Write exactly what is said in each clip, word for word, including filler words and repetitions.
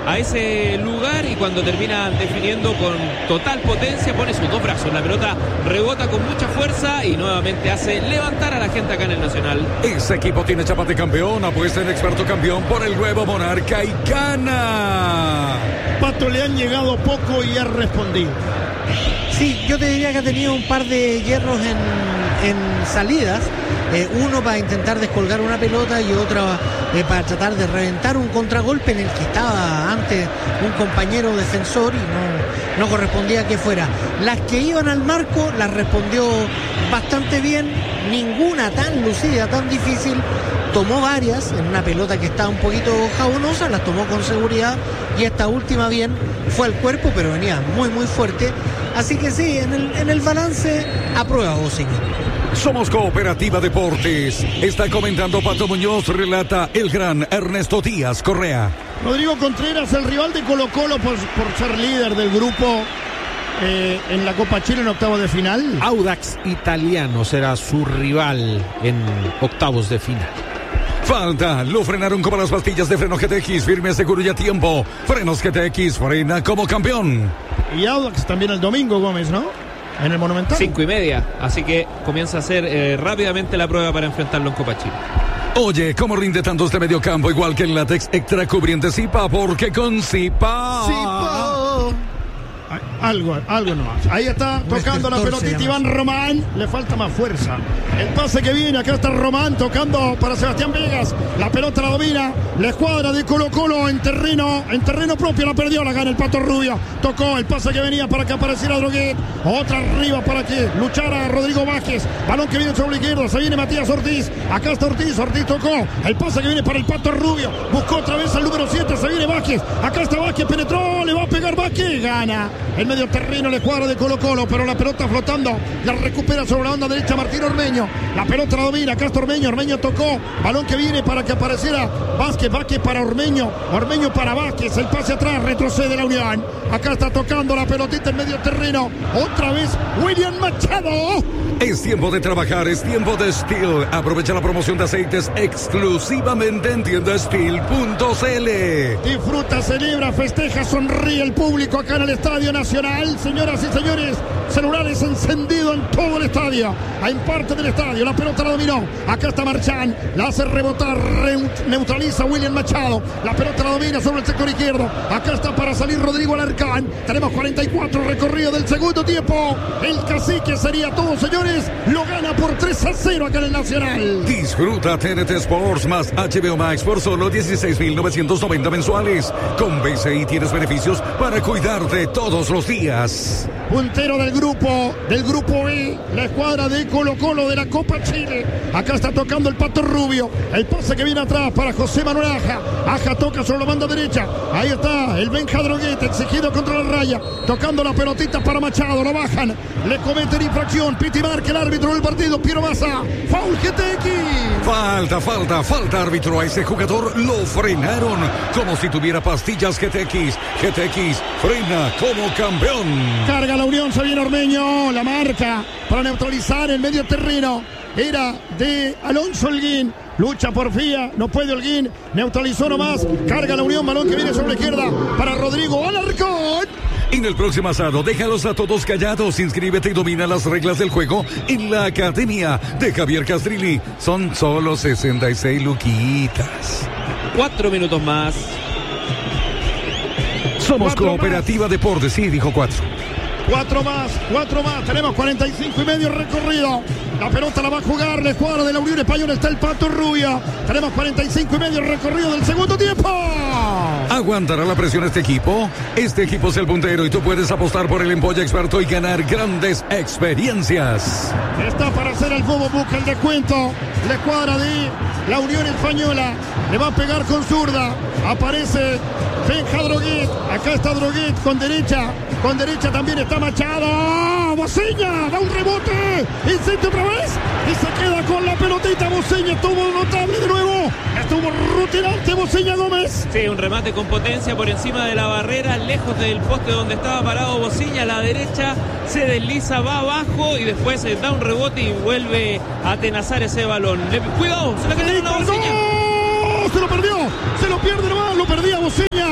a ese lugar y cuando termina definiendo con total potencia pone sus dos brazos, la pelota rebota con mucha fuerza y nuevamente hace levantar a la gente acá en el Nacional. Ese equipo tiene chapa de campeón, apuesta en experto campeón por el nuevo Monarca y gana. Pato, le han llegado poco y ha respondido. Sí, yo te diría que ha tenido un par de hierros en, en salidas. Eh, uno para intentar descolgar una pelota y otra eh, para tratar de reventar un contragolpe en el que estaba antes un compañero defensor y no, no correspondía que fuera. Las que iban al marco las respondió bastante bien, ninguna tan lucida, tan difícil. Tomó varias en una pelota que estaba un poquito jabonosa, las tomó con seguridad y esta última bien fue al cuerpo, pero venía muy muy fuerte. Así que sí, en el, en el balance aprueba Bociña. Somos Cooperativa Deportes. Está comentando Pato Muñoz, relata el gran Ernesto Díaz Correa. Rodrigo Contreras, el rival de Colo Colo por, por ser líder del grupo eh, en la Copa Chile en octavos de final. Audax Italiano será su rival en octavos de final. Falta, lo frenaron como las pastillas de freno G T X, firme, seguro y a tiempo. Frenos G T X, frena como campeón. Y Audax también el domingo, Gómez, ¿no? En el Monumental. Cinco y media, así que comienza a hacer eh, rápidamente la prueba para enfrentarlo en Copa Chile. Oye, ¿cómo rinde tanto este medio campo? Igual que el látex extra cubriente Zipa, porque con Zipa... Zipa. Algo, algo nomás. Ahí está tocando la pelotita Iván Román. Le falta más fuerza. El pase que viene, acá está Román tocando para Sebastián Vegas. La pelota la domina. La escuadra de Colo Colo en terreno, en terreno propio la perdió, la gana el Pato Rubio. Tocó el pase que venía para que apareciera Droguet. Otra arriba para que luchara Rodrigo Vázquez. Balón que viene sobre la izquierda. Se viene Matías Ortiz. Acá está Ortiz. Ortiz tocó. El pase que viene para el Pato Rubio. Buscó otra vez al número siete. Se viene Vázquez. Acá está Vázquez. Penetró. Le va a pegar Vázquez. Gana el medio terreno, la escuadra de Colo Colo, pero la pelota flotando, la recupera sobre la banda derecha Martín Ormeño, la pelota la domina, acá está Ormeño, Ormeño tocó, balón que viene para que apareciera Vázquez, Vázquez para Ormeño, Ormeño para Vázquez, el pase atrás, retrocede la Unión, acá está tocando la pelotita en medio terreno, otra vez William Machado. Es tiempo de trabajar, es tiempo de Steel. Aprovecha la promoción de aceites exclusivamente en tienda steel punto c l. Disfruta, celebra, festeja, sonríe el público acá en el Estadio Nacional. Señoras y señores, celulares encendidos en todo el estadio. En parte del estadio, la pelota la dominó. Acá está Marchán, la hace rebotar, neutraliza William Machado. La pelota la domina sobre el sector izquierdo. Acá está para salir Rodrigo Alarcán. Tenemos cuarenta y cuatro recorridos del segundo tiempo. El cacique sería todo, señores. Lo gana por tres a cero acá en el Nacional. Disfruta T N T Sports más H B O Max por solo dieciséis mil novecientos noventa mensuales. Con B C I tienes beneficios para cuidarte todos los días. Puntero del grupo, del grupo E, la escuadra de Colo Colo de la Copa Chile. Acá está tocando el Pato Rubio. El pase que viene atrás para José Manuel Aja. Aja toca sobre la banda derecha. Ahí está el Benja Droguet, exigido contra la raya. Tocando la pelotita para Machado. Lo bajan. Le cometen infracción. Piti marca el árbitro del partido. Piero Massa. Foul G T X. Falta, falta, falta árbitro. A ese jugador lo frenaron como si tuviera pastillas G T X. G T X frena como campeón. Carga la Unión, se viene Ormeño. La marca para neutralizar el medio terreno. Era de Alonso Holguín. Lucha por Fía, no puede Holguín. Neutralizó nomás. Carga la Unión, balón que viene sobre la izquierda para Rodrigo Alarcón. En el próximo asado, déjalos a todos callados. Inscríbete y domina las reglas del juego en la Academia de Javier Castrilli. Son solo sesenta y seis luquitas. Cuatro minutos más. Somos Cooperativa Deportes, sí, dijo cuatro. Cuatro más, cuatro más. Tenemos cuarenta y cinco y medio recorrido. La pelota la va a jugar la escuadra de la Unión Española. Está el Pato Rubio. Tenemos cuarenta y cinco y medio recorrido del segundo tiempo. ¿Aguantará la presión este equipo? Este equipo es el puntero y tú puedes apostar por el Empolla Experto y ganar grandes experiencias. Está para hacer el bobo, busca el descuento. La escuadra de la Unión Española le va a pegar con zurda. Aparece Benja Droguet. Acá está Droguet con derecha. Con derecha también está Machado. Bociña da un rebote. Insiste otra vez. Y se queda con la pelotita. Bociña estuvo notable de nuevo. Estuvo rutinante Bociña Gómez. Sí, un remate con potencia por encima de la barrera, lejos del poste donde estaba parado Bociña. A la derecha se desliza, va abajo y después se da un rebote y vuelve a atenazar ese balón. Le, cuidado, se la quedó una Bociña. Se lo perdió. Se lo pierde nomás. Lo perdía Bociña. Se lo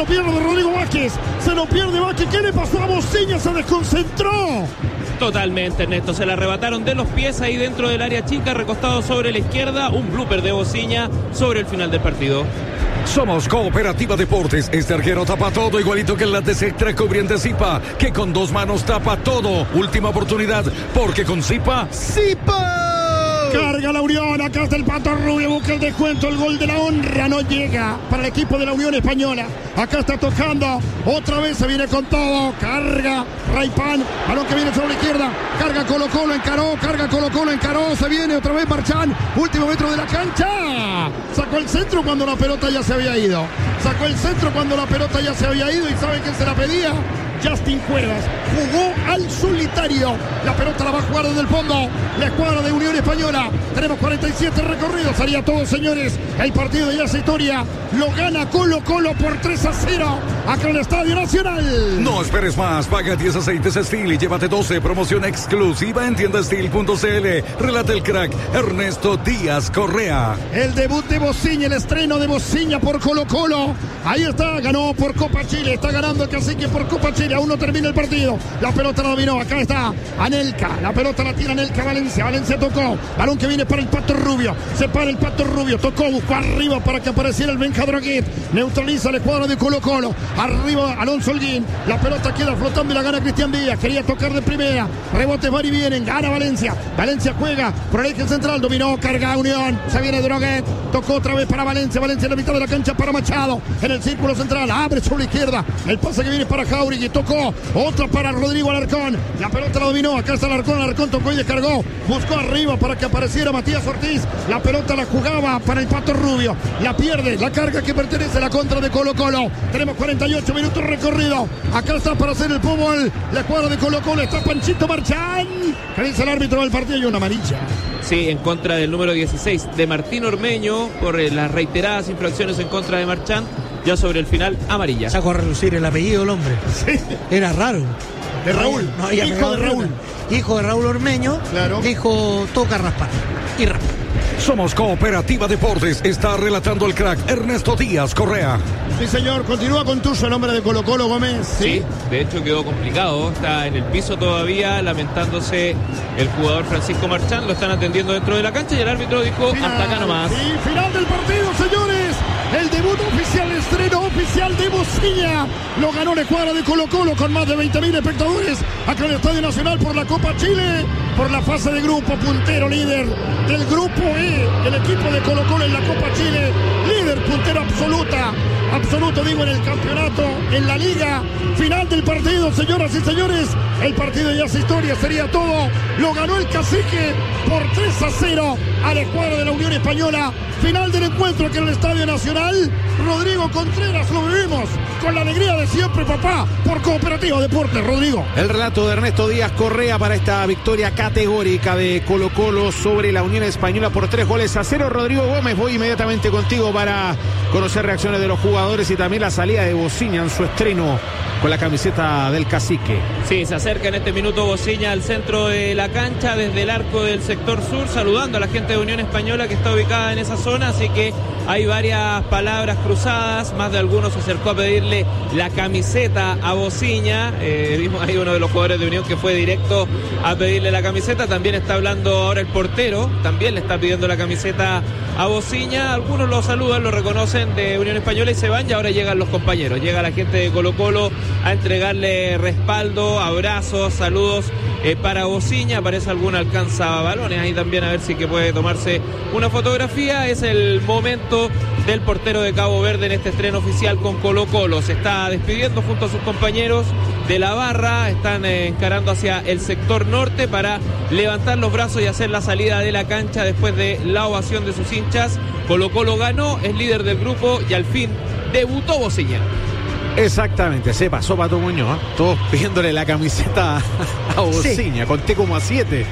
lo pierde de Rodrigo Vázquez. Se lo pierde Vázquez. ¿Qué le pasó a Bociña? Se desconcentró. Totalmente, Ernesto, se la arrebataron de los pies ahí dentro del área chica, recostado sobre la izquierda, un blooper de Bociña sobre el final del partido. Somos Cooperativa Deportes. Este arquero tapa todo, igualito que el Lattes Extra cubriente Zipa, que con dos manos tapa todo. Última oportunidad, porque con Zipa, ¡Zipa! Carga la Unión, acá está el Pato Rubio, busca el descuento, el gol de la honra, no llega para el equipo de la Unión Española. Acá está tocando, otra vez se viene con todo, carga Raipan, balón que viene sobre la izquierda, carga Colo Colo, encaró, carga Colo Colo, encaró, se viene otra vez Marchán, último metro de la cancha, sacó el centro cuando la pelota ya se había ido, sacó el centro cuando la pelota ya se había ido y ¿sabe quién se la pedía? Justin Cuevas jugó al solitario. La pelota la va a jugar desde el fondo la escuadra de Unión Española. Tenemos cuarenta y siete recorridos. Haría todo, señores. El partido de esa historia lo gana Colo Colo por tres a cero acá en el Estadio Nacional. No esperes más. Paga diez aceites Steel y llévate doce. Promoción exclusiva en tienda steel punto c l. Relata el crack Ernesto Díaz Correa. El debut de Bociña, el estreno de Bociña por Colo Colo. Ahí está, ganó por Copa Chile. Está ganando el Cacique por Copa Chile. Aún no termina el partido. La pelota la dominó. Acá está Anelka. La pelota la tira Anelka Valencia. Valencia tocó. Balón que viene para el Pato Rubio. Se para el Pato Rubio. Tocó, buscó arriba para que apareciera el Benja Droguet. Neutraliza el cuadro de Colo Colo. Arriba Alonso Holguín. La pelota queda flotando y la gana Cristian Díaz. Quería tocar de primera. Rebotes van y vienen. Gana Valencia. Valencia juega por el eje central. Dominó. Carga Unión. Se viene Droguet. Tocó otra vez para Valencia. Valencia en la mitad de la cancha para Machado. En el círculo central. Abre sobre la izquierda. El pase que viene para Jauregui. Tocó. Otra para Rodrigo Alarcón. La pelota la dominó. Acá está Alarcón. Alarcón tocó y descargó. Buscó arriba para que apareciera Matías Ortiz. La pelota la jugaba para el Pato Rubio. La pierde. La carga que pertenece a la contra de Colo Colo. Tenemos cuarenta y ocho minutos recorrido. Acá está para hacer el fútbol. La escuadra de Colo Colo. Está Panchito Marchán. ¿Qué dice el árbitro del partido? Y una amarilla. Sí, en contra del número dieciséis de Martín Ormeño por eh, las reiteradas infracciones en contra de Marchán. Ya sobre el final, amarilla. Sacó a relucir el apellido del hombre. Sí. Era raro. De Raúl. No, hijo de Raúl. Hijo de Raúl Ormeño. Claro. Dijo, toca raspar. Y raspa. Somos Cooperativa Deportes. Está relatando el crack Ernesto Díaz Correa. Sí, señor. Continúa con tuyo el nombre de Colo Colo, Gómez. Sí, sí, de hecho quedó complicado. Está en el piso todavía, lamentándose el jugador Francisco Marchán. Lo están atendiendo dentro de la cancha y el árbitro dijo final, hasta acá nomás. Sí, final del partido, señores. El debut oficial, el estreno oficial de Bociña. Lo ganó la escuadra de Colo Colo con más de veinte mil espectadores acá en el Estadio Nacional por la Copa Chile, por la fase de grupo, puntero líder del grupo E, el equipo de Colo Colo en la Copa Chile, líder, puntero absoluta, absoluto digo en el campeonato, en la liga. Final del partido, señoras y señores. El partido ya es historia, sería todo. Lo ganó el Cacique por tres a cero a la escuadra de la Unión Española. Final del encuentro aquí en el Estadio Nacional. Rodrigo Contreras, lo vivimos con la alegría de siempre, papá, por Cooperativa Deportes. Rodrigo. El relato de Ernesto Díaz Correa para esta victoria categórica de Colo Colo sobre la Unión Española por tres goles a cero. Rodrigo Gómez, voy inmediatamente contigo para conocer reacciones de los jugadores y también la salida de Bociña en su estreno con la camiseta del Cacique. Sí, se acerca en este minuto Bociña al centro de la cancha desde el arco del sector sur, saludando a la gente de Unión Española que está ubicada en esa zona, así que hay varias palabras cruzadas, más de algunos se acercó a pedirle la camiseta a Bociña. Eh, vimos ahí uno de los jugadores de Unión que fue directo a pedirle la camiseta. También está hablando ahora el portero, también le está pidiendo la camiseta a Bociña. Algunos lo saludan, lo reconocen de Unión Española y se van, y ahora llegan los compañeros, llega la gente de Colo Colo a entregarle respaldo, abrazos, saludos eh, para Bociña. Aparece algún alcanza balones ahí también, a ver si que puede tomarse una fotografía. Es el momento del portero de Cabo Verde en este estreno oficial con Colo Colo. Se está despidiendo junto a sus compañeros de la barra, están eh, encarando hacia el sector norte para levantar los brazos y hacer la salida de la cancha después de la ovación de sus hinchas. Colo Colo ganó, es líder del grupo y al fin debutó Bociña. Exactamente, se pasó Pato Muñoz, ¿eh? Todos pidiéndole la camiseta a Bociña, sí. Conté como a siete.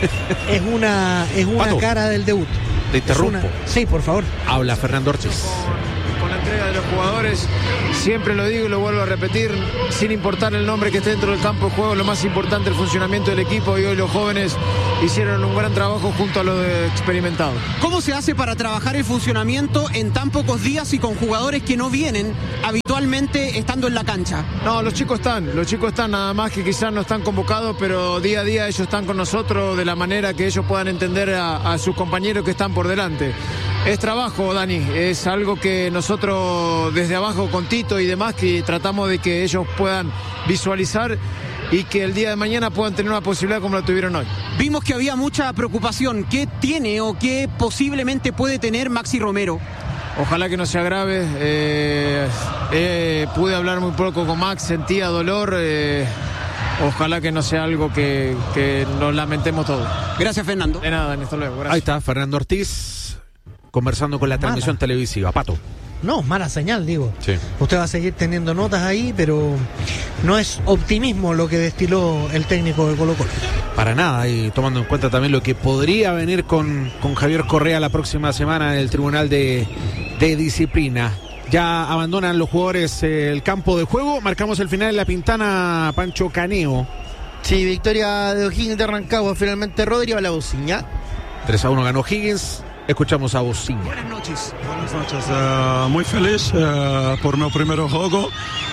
Es una, es una Pato, cara del debut. Te interrumpo. Una... Sí, por favor. Habla Fernando Ortiz. Con, con la entrega de los jugadores. Siempre lo digo y lo vuelvo a repetir, sin importar el nombre que esté dentro del campo de juego, lo más importante es el funcionamiento del equipo, y hoy los jóvenes hicieron un gran trabajo junto a los experimentados. ¿Cómo se hace para trabajar el funcionamiento en tan pocos días y con jugadores que no vienen habitualmente estando en la cancha? No, los chicos están, los chicos están, nada más que quizás no están convocados, pero día a día ellos están con nosotros de la manera que ellos puedan entender a, a sus compañeros que están por delante. Es trabajo, Dani, es algo que nosotros desde abajo con Tito y demás, que tratamos de que ellos puedan visualizar y que el día de mañana puedan tener una posibilidad como la tuvieron hoy. Vimos que había mucha preocupación. ¿Qué tiene o qué posiblemente puede tener Maxi Romero? Ojalá que no sea grave. Eh, eh, pude hablar muy poco con Max, sentía dolor. Eh, ojalá que no sea algo que, que nos lamentemos todos. Gracias, Fernando. De nada, Dani, hasta luego. Gracias. Ahí está Fernando Ortiz conversando con la Mala. transmisión televisiva. Pato. No, mala señal, digo. Sí. Usted va a seguir teniendo notas ahí, pero no es optimismo lo que destiló el técnico de Colo-Colo. Para nada, y tomando en cuenta también lo que podría venir con, con Javier Correa la próxima semana en el Tribunal de, de Disciplina. Ya abandonan los jugadores eh, el campo de juego. Marcamos el final en La Pintana, Pancho Caneo. Sí, victoria de O'Higgins de Rancagua. Finalmente Rodrigo a la bocina. tres a uno ganó Higgins. Escuchamos a Bocina. Buenas noches. Buenas noches, uh, muy feliz uh, por mi primer juego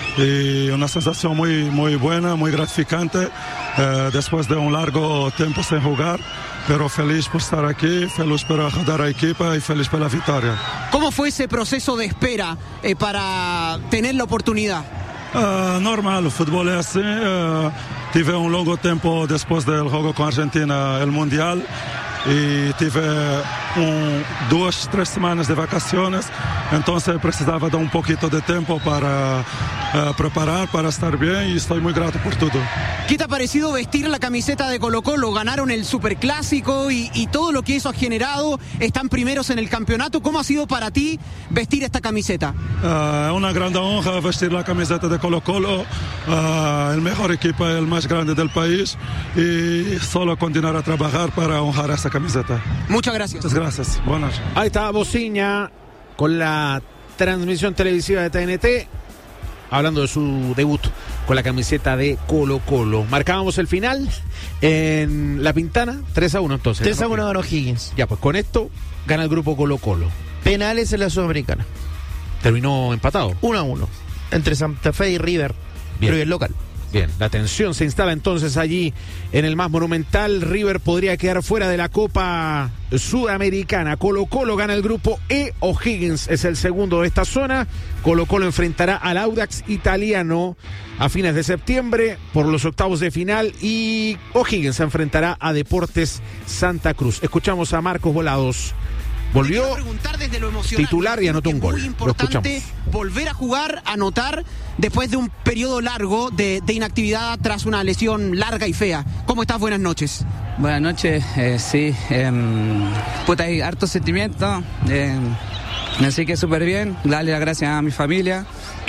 y una sensación muy, muy buena, muy gratificante uh, después de un largo tiempo sin jugar, pero feliz por estar aquí, feliz por ayudar a la equipa y feliz por la victoria. ¿Cómo fue ese proceso de espera eh, para tener la oportunidad? Uh, normal, el fútbol es así. Uh, tive un largo tiempo después del juego con Argentina, el Mundial. Y tuve un, dos, tres semanas de vacaciones, entonces precisaba de un poquito de tiempo para uh, preparar, para estar bien, y estoy muy grato por todo. ¿Qué te ha parecido vestir la camiseta de Colo-Colo? Ganaron el Superclásico y, y todo lo que eso ha generado, están primeros en el campeonato. ¿Cómo ha sido para ti vestir esta camiseta? Es uh, una gran honra vestir la camiseta de Colo-Colo, uh, el mejor equipo, el más grande del país, y solo continuar a trabajar para honrar esta camiseta. Muchas gracias. Muchas gracias. Buenas. Ahí está Bocina con la transmisión televisiva de T N T, hablando de su debut con la camiseta de Colo-Colo. Marcábamos el final en La Pintana, tres a uno entonces. tres a uno ganó Higgins. Ya, pues con esto gana el grupo Colo-Colo. Penales en la Sudamericana. Terminó empatado. uno a uno. Entre Santa Fe y River. Bien. River local. Bien, la tensión se instala entonces allí en el más monumental. River podría quedar fuera de la Copa Sudamericana. Colo-Colo gana el grupo E. O'Higgins es el segundo de esta zona. Colo-Colo enfrentará al Audax italiano a fines de septiembre por los octavos de final, y O'Higgins se enfrentará a Deportes Santa Cruz. Escuchamos a Marcos Volados. Volvió titular y anotó un gol. Es muy importante volver a jugar, anotar después de un periodo largo de, de inactividad tras una lesión larga y fea. ¿Cómo estás? Buenas noches. Buenas noches, eh, sí. Eh, puta, hay harto sentimiento. Eh, así que súper bien. Darle las gracias a mi familia,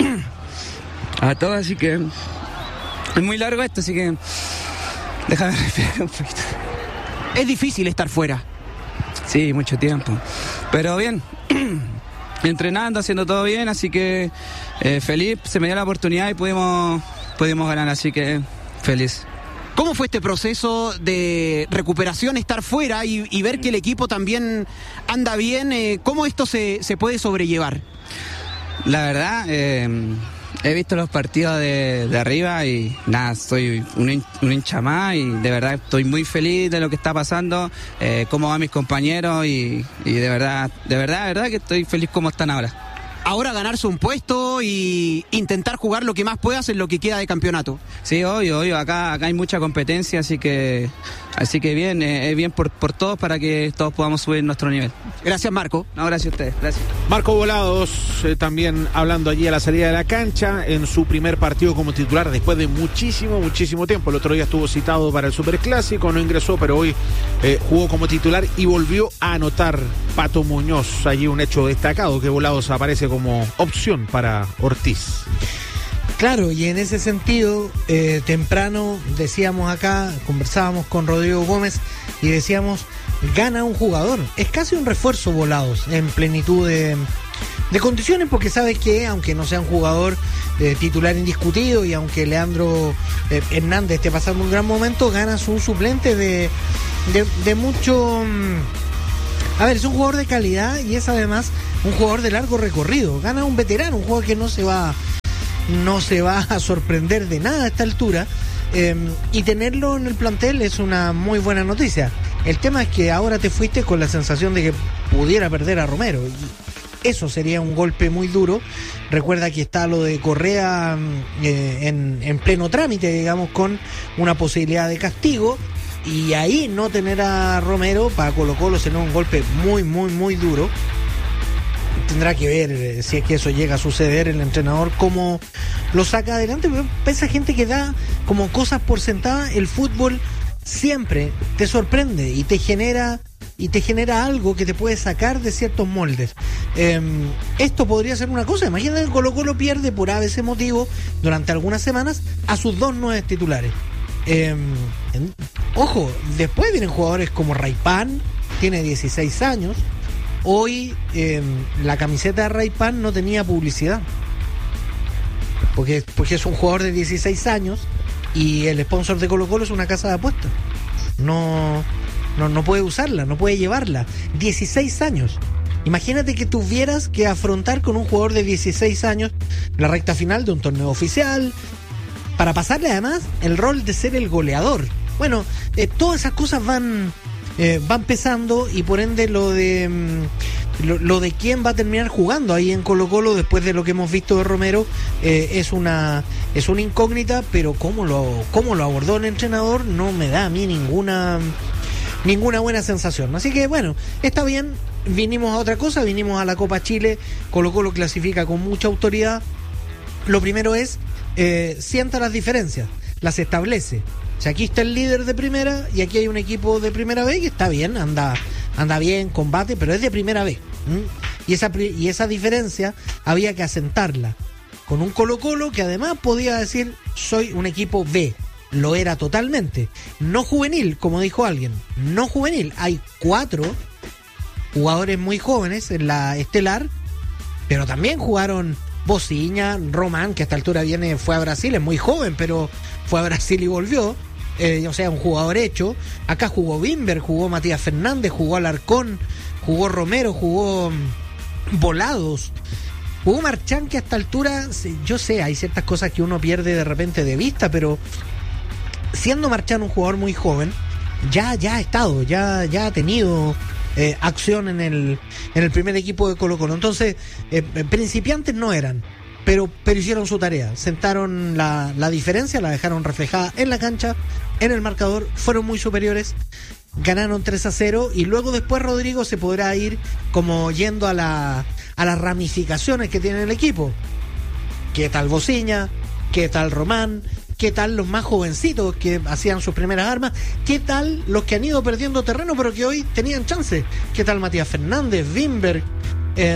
a todos. Así que es muy largo esto, así que déjame respirar un poquito. Es difícil estar fuera. Sí, mucho tiempo. Pero bien, entrenando, haciendo todo bien, así que eh, feliz, se me dio la oportunidad y pudimos, pudimos ganar, así que feliz. ¿Cómo fue este proceso de recuperación, estar fuera y, y ver que el equipo también anda bien? Eh, ¿Cómo esto se, se puede sobrellevar? La verdad, eh, he visto los partidos de, de arriba y nada, soy un, hin- un hincha más y de verdad estoy muy feliz de lo que está pasando, eh, cómo van mis compañeros y, y de verdad, de verdad, de verdad que estoy feliz como están ahora. Ahora ganarse un puesto y intentar jugar lo que más puedas en lo que queda de campeonato. Sí, obvio, obvio, acá, acá hay mucha competencia, así que así que bien, eh, es bien por, por todos para que todos podamos subir nuestro nivel. Gracias, Marco. No, gracias a ustedes, gracias. Marco Volados eh, también hablando allí a la salida de la cancha en su primer partido como titular después de muchísimo, muchísimo tiempo. El otro día estuvo citado para el Superclásico, no ingresó, pero hoy eh, jugó como titular y volvió a anotar Pato Muñoz. Allí un hecho destacado que Volados aparece como opción para Ortiz. Claro, y en ese sentido, eh, temprano decíamos acá, conversábamos con Rodrigo Gómez y decíamos, gana un jugador. Es casi un refuerzo Volados en plenitud de, de condiciones, porque sabes que aunque no sea un jugador eh, titular indiscutido y aunque Leandro eh, Hernández esté pasando un gran momento, ganas un suplente de, de, de mucho... A ver, es un jugador de calidad y es además un jugador de largo recorrido. Gana un veterano, un jugador que no se va, no se va a sorprender de nada a esta altura. Eh, y tenerlo en el plantel es una muy buena noticia. El tema es que ahora te fuiste con la sensación de que pudiera perder a Romero. Y eso sería un golpe muy duro. Recuerda que está lo de Correa eh, en, en pleno trámite, digamos, con una posibilidad de castigo. Y ahí no tener a Romero para Colo Colo será un golpe muy, muy, muy duro. Tendrá que ver eh, si es que eso llega a suceder, el entrenador cómo lo saca adelante. Esa gente que da como cosas por sentada, el fútbol siempre te sorprende y te genera y te genera algo que te puede sacar de ciertos moldes. Eh, esto podría ser una cosa. Imagínate que Colo Colo pierde por a veces motivo durante algunas semanas a sus dos nueve titulares. Eh, en, ojo, después vienen jugadores como Raypan, tiene dieciséis años. Hoy eh, la camiseta de Raypan no tenía publicidad porque, porque es un jugador de dieciséis años y el sponsor de Colo Colo es una casa de apuestas. No, no, no puede usarla, no puede llevarla. dieciséis años. Imagínate que tuvieras que afrontar con un jugador de dieciséis años la recta final de un torneo oficial, para pasarle además el rol de ser el goleador. Bueno, eh, todas esas cosas van eh, van pesando y por ende lo de mm, lo, lo de quién va a terminar jugando ahí en Colo Colo después de lo que hemos visto de Romero eh, es una es una incógnita, pero cómo lo cómo lo abordó el entrenador no me da a mí ninguna ninguna buena sensación. Así que bueno, está bien, vinimos a otra cosa, vinimos a la Copa Chile. Colo Colo clasifica con mucha autoridad. Lo primero es Eh, sienta las diferencias, las establece. O sea, aquí está el líder de primera y aquí hay un equipo de primera B que está bien, anda anda bien, combate, pero es de primera B. ¿Mm? Y esa y esa diferencia había que asentarla con un Colo Colo que además podía decir soy un equipo B. Lo era totalmente. No juvenil, como dijo alguien. No juvenil. Hay cuatro jugadores muy jóvenes en la estelar, pero también jugaron Bociña, Román, que a esta altura viene, fue a Brasil, es muy joven, pero fue a Brasil y volvió. Eh, o sea, un jugador hecho. Acá jugó Bimber, jugó Matías Fernández, jugó Alarcón, jugó Romero, jugó Volados, jugó Marchán, que a esta altura, yo sé, hay ciertas cosas que uno pierde de repente de vista, pero siendo Marchán un jugador muy joven, ya, ya ha estado, ya, ya ha tenido Eh, acción en el en el primer equipo de Colo Colo. Entonces, eh, principiantes no eran, pero, pero hicieron su tarea, sentaron la, la diferencia, la dejaron reflejada en la cancha, en el marcador, fueron muy superiores, ganaron tres a cero y luego después Rodrigo se podrá ir como yendo a, la, a las ramificaciones que tiene el equipo. ¿Qué tal Bociña? ¿Qué tal Román? ¿Qué tal los más jovencitos que hacían sus primeras armas? ¿Qué tal los que han ido perdiendo terreno pero que hoy tenían chance? ¿Qué tal Matías Fernández, Wimberg? Eh,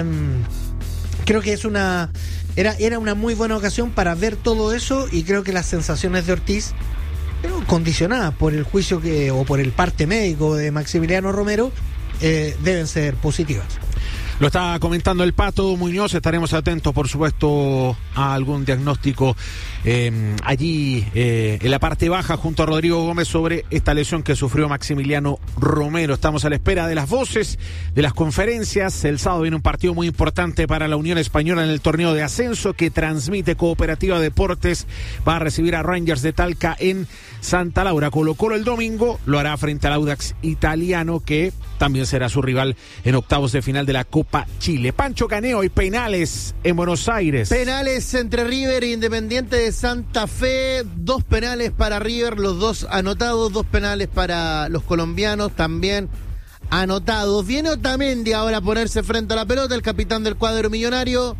creo que es una era, era una muy buena ocasión para ver todo eso y creo que las sensaciones de Ortiz, pero condicionadas por el juicio que o por el parte médico de Maximiliano Romero, eh, deben ser positivas. Lo está comentando el Pato Muñoz, estaremos atentos por supuesto a algún diagnóstico eh, allí eh, en la parte baja junto a Rodrigo Gómez sobre esta lesión que sufrió Maximiliano Romero. Estamos a la espera de las voces, de las conferencias. El sábado viene un partido muy importante para la Unión Española en el torneo de ascenso que transmite Cooperativa Deportes. Va a recibir a Rangers de Talca en Santa Laura. Colo Colo el domingo lo hará frente al Audax Italiano, que también será su rival en octavos de final de la Copa Chile. Pancho Caneo y penales en Buenos Aires. Penales entre River e Independiente de Santa Fe. Dos penales para River, los dos anotados. Dos penales para los colombianos, también anotados. Viene Otamendi ahora a ponerse frente a la pelota, el capitán del cuadro millonario.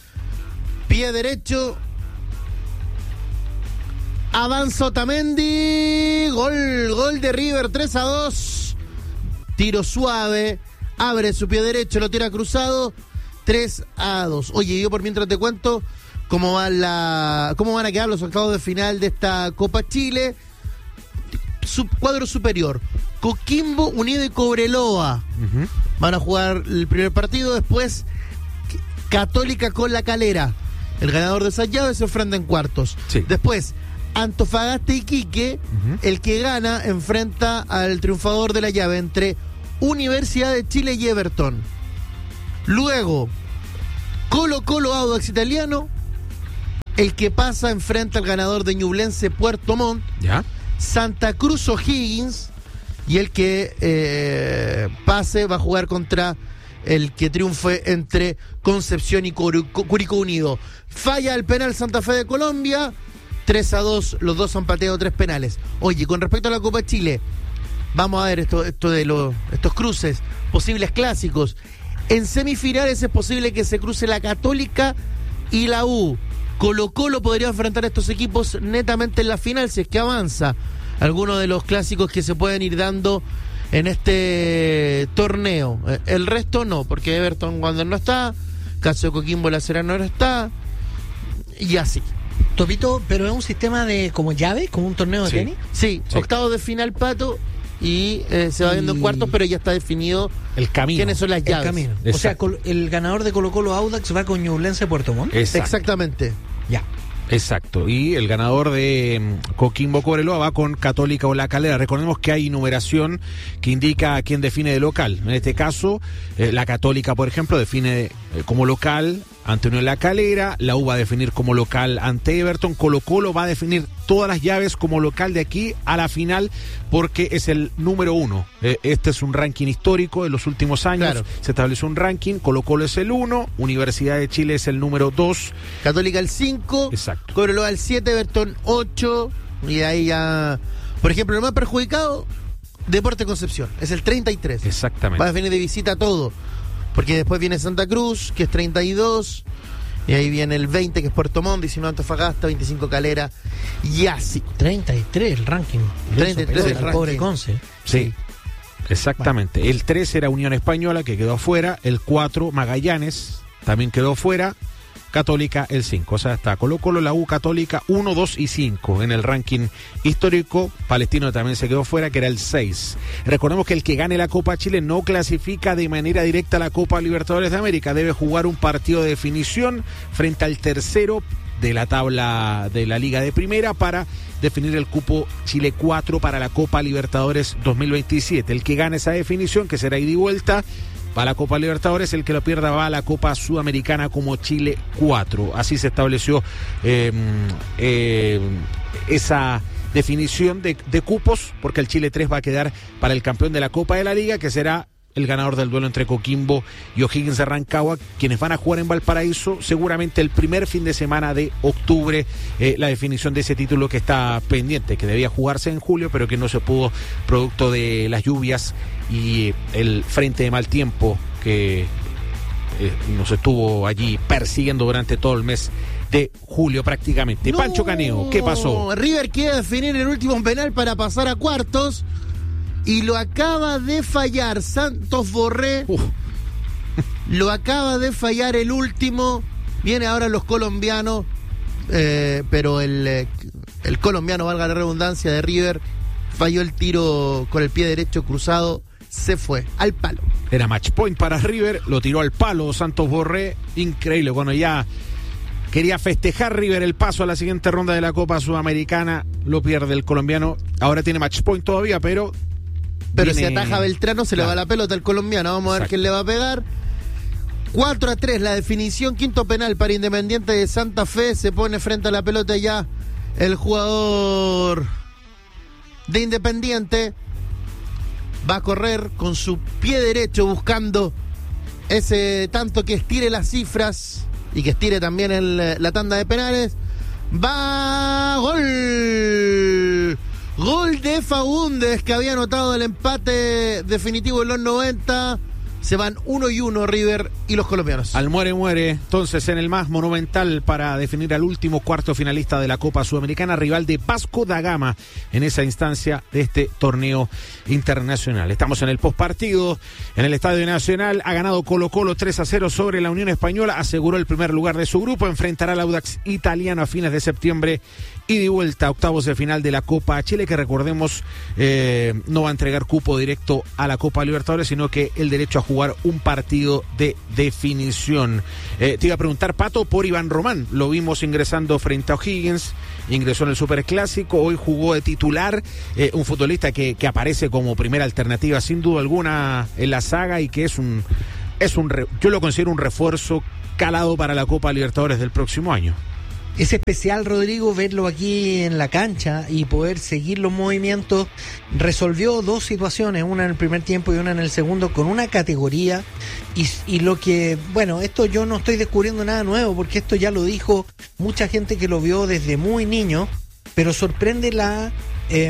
Pie derecho. Avanza Otamendi. Gol, gol de River, tres a dos. Tiro suave, abre su pie derecho, lo tira cruzado, tres a dos. Oye, yo por mientras te cuento cómo va la, cómo van a quedar los octavos de final de esta Copa Chile. Su cuadro superior, Coquimbo, Unido y Cobreloa. Uh-huh. Van a jugar el primer partido, después Católica con La Calera. El ganador de esas llaves se enfrenta en cuartos. Sí. Después, Antofagasta y Iquique, uh-huh. el que gana enfrenta al triunfador de la llave entre Universidad de Chile y Everton. Luego, Colo Colo Audax Italiano, el que pasa enfrenta al ganador de Ñublense Puerto Montt. ¿Ya? Santa Cruz O'Higgins, y el que eh, pase va a jugar contra el que triunfe entre Concepción y Curicó Unido. Falla el penal Santa Fe de Colombia, tres a dos, los dos han pateado tres penales. Oye, con respecto a la Copa Chile, vamos a ver esto, esto de los, estos cruces, posibles clásicos. En semifinales es posible que se cruce la Católica y la U. Colo Colo podría enfrentar a estos equipos netamente en la final si es que avanza. Algunos de los clásicos que se pueden ir dando en este torneo. El resto no, porque Everton Wander no está, caso de Coquimbo La Serena no está, y así. Topito, pero es un sistema de como llave, como un torneo de sí. tenis. Sí, sí, octavos de final, Pato, y eh, se va viendo y... en cuartos, pero ya está definido el camino. ¿Quiénes son las llaves? El camino. O sea, el ganador de Colo Colo Audax va con Ñublense Puerto Montt. Exacto. Exactamente. Ya. Exacto, y el ganador de um, Coquimbo Cobreloa va con Católica o La Calera. Recordemos que hay numeración que indica a quién define de local. En este caso, eh, la Católica, por ejemplo, define eh, como local ante Unión La Calera, la U va a definir como local ante Everton, Colo Colo va a definir todas las llaves como local de aquí a la final porque es el número uno. Eh, este es un ranking histórico de los últimos años, claro. Se estableció un ranking, Colo Colo es el uno, Universidad de Chile es el número dos. Católica el cinco, exacto. Cobreloa el siete, Everton ocho, y ahí ya, por ejemplo, el más perjudicado, Deportes Concepción, es el treinta y tres. Exactamente. Va a venir de visita todo. Porque después viene Santa Cruz, que es treinta y dos, y ahí viene el veinte, que es Puerto Montt, diecinueve Antofagasta, veinticinco Calera, y así. treinta y tres el ranking. treinta y tres el ranking. Pobre Conce. Sí, exactamente. Bueno. El tres era Unión Española, que quedó afuera. El cuatro, Magallanes, también quedó afuera. Católica el cinco, o sea, está Colo Colo, la U, Católica uno, dos y cinco en el ranking histórico. Palestino también se quedó fuera, que era el seis. Recordemos que el que gane la Copa Chile no clasifica de manera directa a la Copa Libertadores de América, debe jugar un partido de definición frente al tercero de la tabla de la Liga de Primera para definir el cupo Chile cuatro para la Copa Libertadores dos mil veintisiete. El que gane esa definición, que será ida y vuelta, va a la Copa Libertadores, el que lo pierda va a la Copa Sudamericana como Chile cuatro. Así se estableció eh, eh, esa definición de, de cupos, porque el Chile tres va a quedar para el campeón de la Copa de la Liga, que será el ganador del duelo entre Coquimbo y O'Higgins de Rancagua, quienes van a jugar en Valparaíso seguramente el primer fin de semana de octubre, eh, la definición de ese título que está pendiente, que debía jugarse en julio, pero que no se pudo producto de las lluvias y el frente de mal tiempo que eh, nos estuvo allí persiguiendo durante todo el mes de julio prácticamente. No, Pancho Caneo, ¿qué pasó? River quiere definir el último penal para pasar a cuartos y lo acaba de fallar Santos Borré. Uf. Lo acaba de fallar el último. Viene ahora los colombianos, eh, pero el, el colombiano, valga la redundancia, de River, falló el tiro con el pie derecho cruzado, se fue al palo. Era match point para River, lo tiró al palo Santos Borré, increíble. Bueno, ya quería festejar River el paso a la siguiente ronda de la Copa Sudamericana, lo pierde el colombiano. Ahora tiene match point todavía, pero Pero viene... si ataja Beltrano, se claro. le va la pelota al colombiano. Vamos a ver Exacto. quién le va a pegar. cuatro a tres la definición. Quinto penal para Independiente de Santa Fe. Se pone frente a la pelota ya el jugador de Independiente. Va a correr con su pie derecho buscando ese tanto que estire las cifras y que estire también el, la tanda de penales. Va, gol. Gol de Faúndez, que había anotado el empate definitivo en los noventa. Se van uno y uno River y los colombianos. Al muere muere, entonces en el más monumental para definir al último cuarto finalista de la Copa Sudamericana, rival de Vasco da Gama en esa instancia de este torneo internacional. Estamos en el postpartido, en el Estadio Nacional. Ha ganado Colo Colo tres a cero sobre la Unión Española, aseguró el primer lugar de su grupo, enfrentará al Audax Italiano a fines de septiembre y de vuelta a octavos de final de la Copa Chile, que recordemos eh, no va a entregar cupo directo a la Copa Libertadores, sino que el derecho a jugar jugar un partido de definición. Eh, te iba a preguntar, Pato, por Iván Román. Lo vimos ingresando frente a O'Higgins, ingresó en el Superclásico, hoy jugó de titular, eh, un futbolista que, que aparece como primera alternativa sin duda alguna en la saga y que es un, es un re, yo lo considero un refuerzo calado para la Copa Libertadores del próximo año. Es especial, Rodrigo, verlo aquí en la cancha y poder seguir los movimientos. Resolvió dos situaciones, una en el primer tiempo y una en el segundo, con una categoría. Y, y lo que, bueno, esto yo no estoy descubriendo nada nuevo, porque esto ya lo dijo mucha gente que lo vio desde muy niño, pero sorprende la... Eh,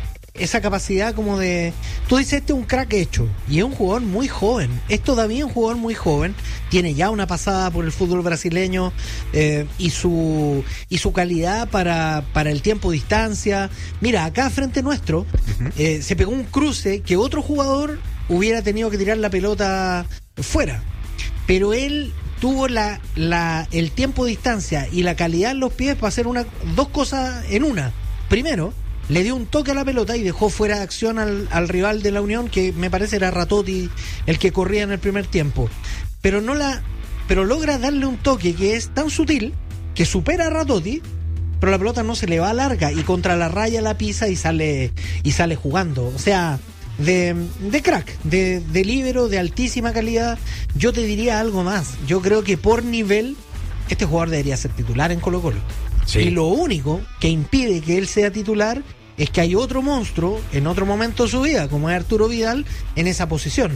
esa capacidad como de... Tú dices, este es un crack hecho, y es un jugador muy joven, es todavía un jugador muy joven, tiene ya una pasada por el fútbol brasileño, eh, y su y su calidad para, para el tiempo distancia. Mira, acá frente nuestro, uh-huh. eh, se pegó un cruce que otro jugador hubiera tenido que tirar la pelota fuera, pero él tuvo la, la el tiempo distancia y la calidad en los pies para hacer una dos cosas en una. Primero, le dio un toque a la pelota y dejó fuera de acción al, al rival de la Unión, que me parece era Ratotti el que corría en el primer tiempo. Pero no la, pero logra darle un toque que es tan sutil que supera a Ratotti, pero la pelota no se le va larga y contra la raya la pisa y sale y sale jugando. O sea, de, de crack, de, de líbero de altísima calidad. Yo te diría algo más. Yo creo que por nivel este jugador debería ser titular en Colo-Colo. Sí. Y lo único que impide que él sea titular es que hay otro monstruo en otro momento de su vida, como es Arturo Vidal, en esa posición.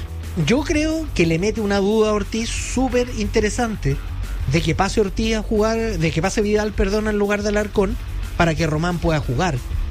Yo creo que le mete una duda a Ortiz súper interesante de que pase Ortiz a jugar, de que pase Vidal, perdón, en lugar de Alarcón, para que Román pueda jugar.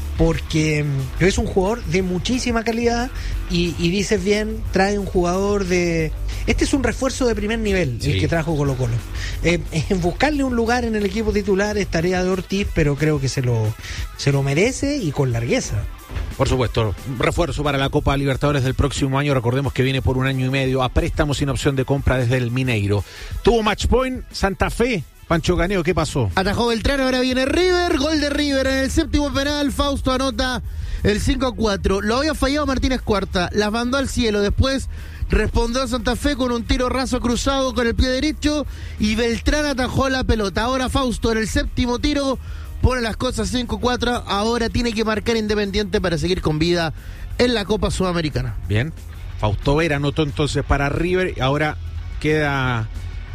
Porque es un jugador de muchísima calidad y, y dices bien, trae un jugador de... Este es un refuerzo de primer nivel, sí, el que trajo Colo Colo. Eh, en buscarle un lugar en el equipo titular es tarea de Ortiz, pero creo que se lo, se lo merece y con largueza. Por supuesto, refuerzo para la Copa Libertadores del próximo año. Recordemos que viene por un año y medio a préstamo sin opción de compra desde el Mineiro. Tuvo match point Santa Fe. Pancho Caneo, ¿qué pasó? Atajó Beltrán, ahora viene River, gol de River en el séptimo penal. Fausto anota el cinco a cuatro. Lo había fallado Martínez Cuarta, las mandó al cielo. Después respondió Santa Fe con un tiro raso cruzado con el pie derecho y Beltrán atajó la pelota. Ahora Fausto en el séptimo tiro pone las cosas cinco a cuatro. Ahora tiene que marcar Independiente para seguir con vida en la Copa Sudamericana. Bien, Fausto Vera anotó entonces para River y ahora queda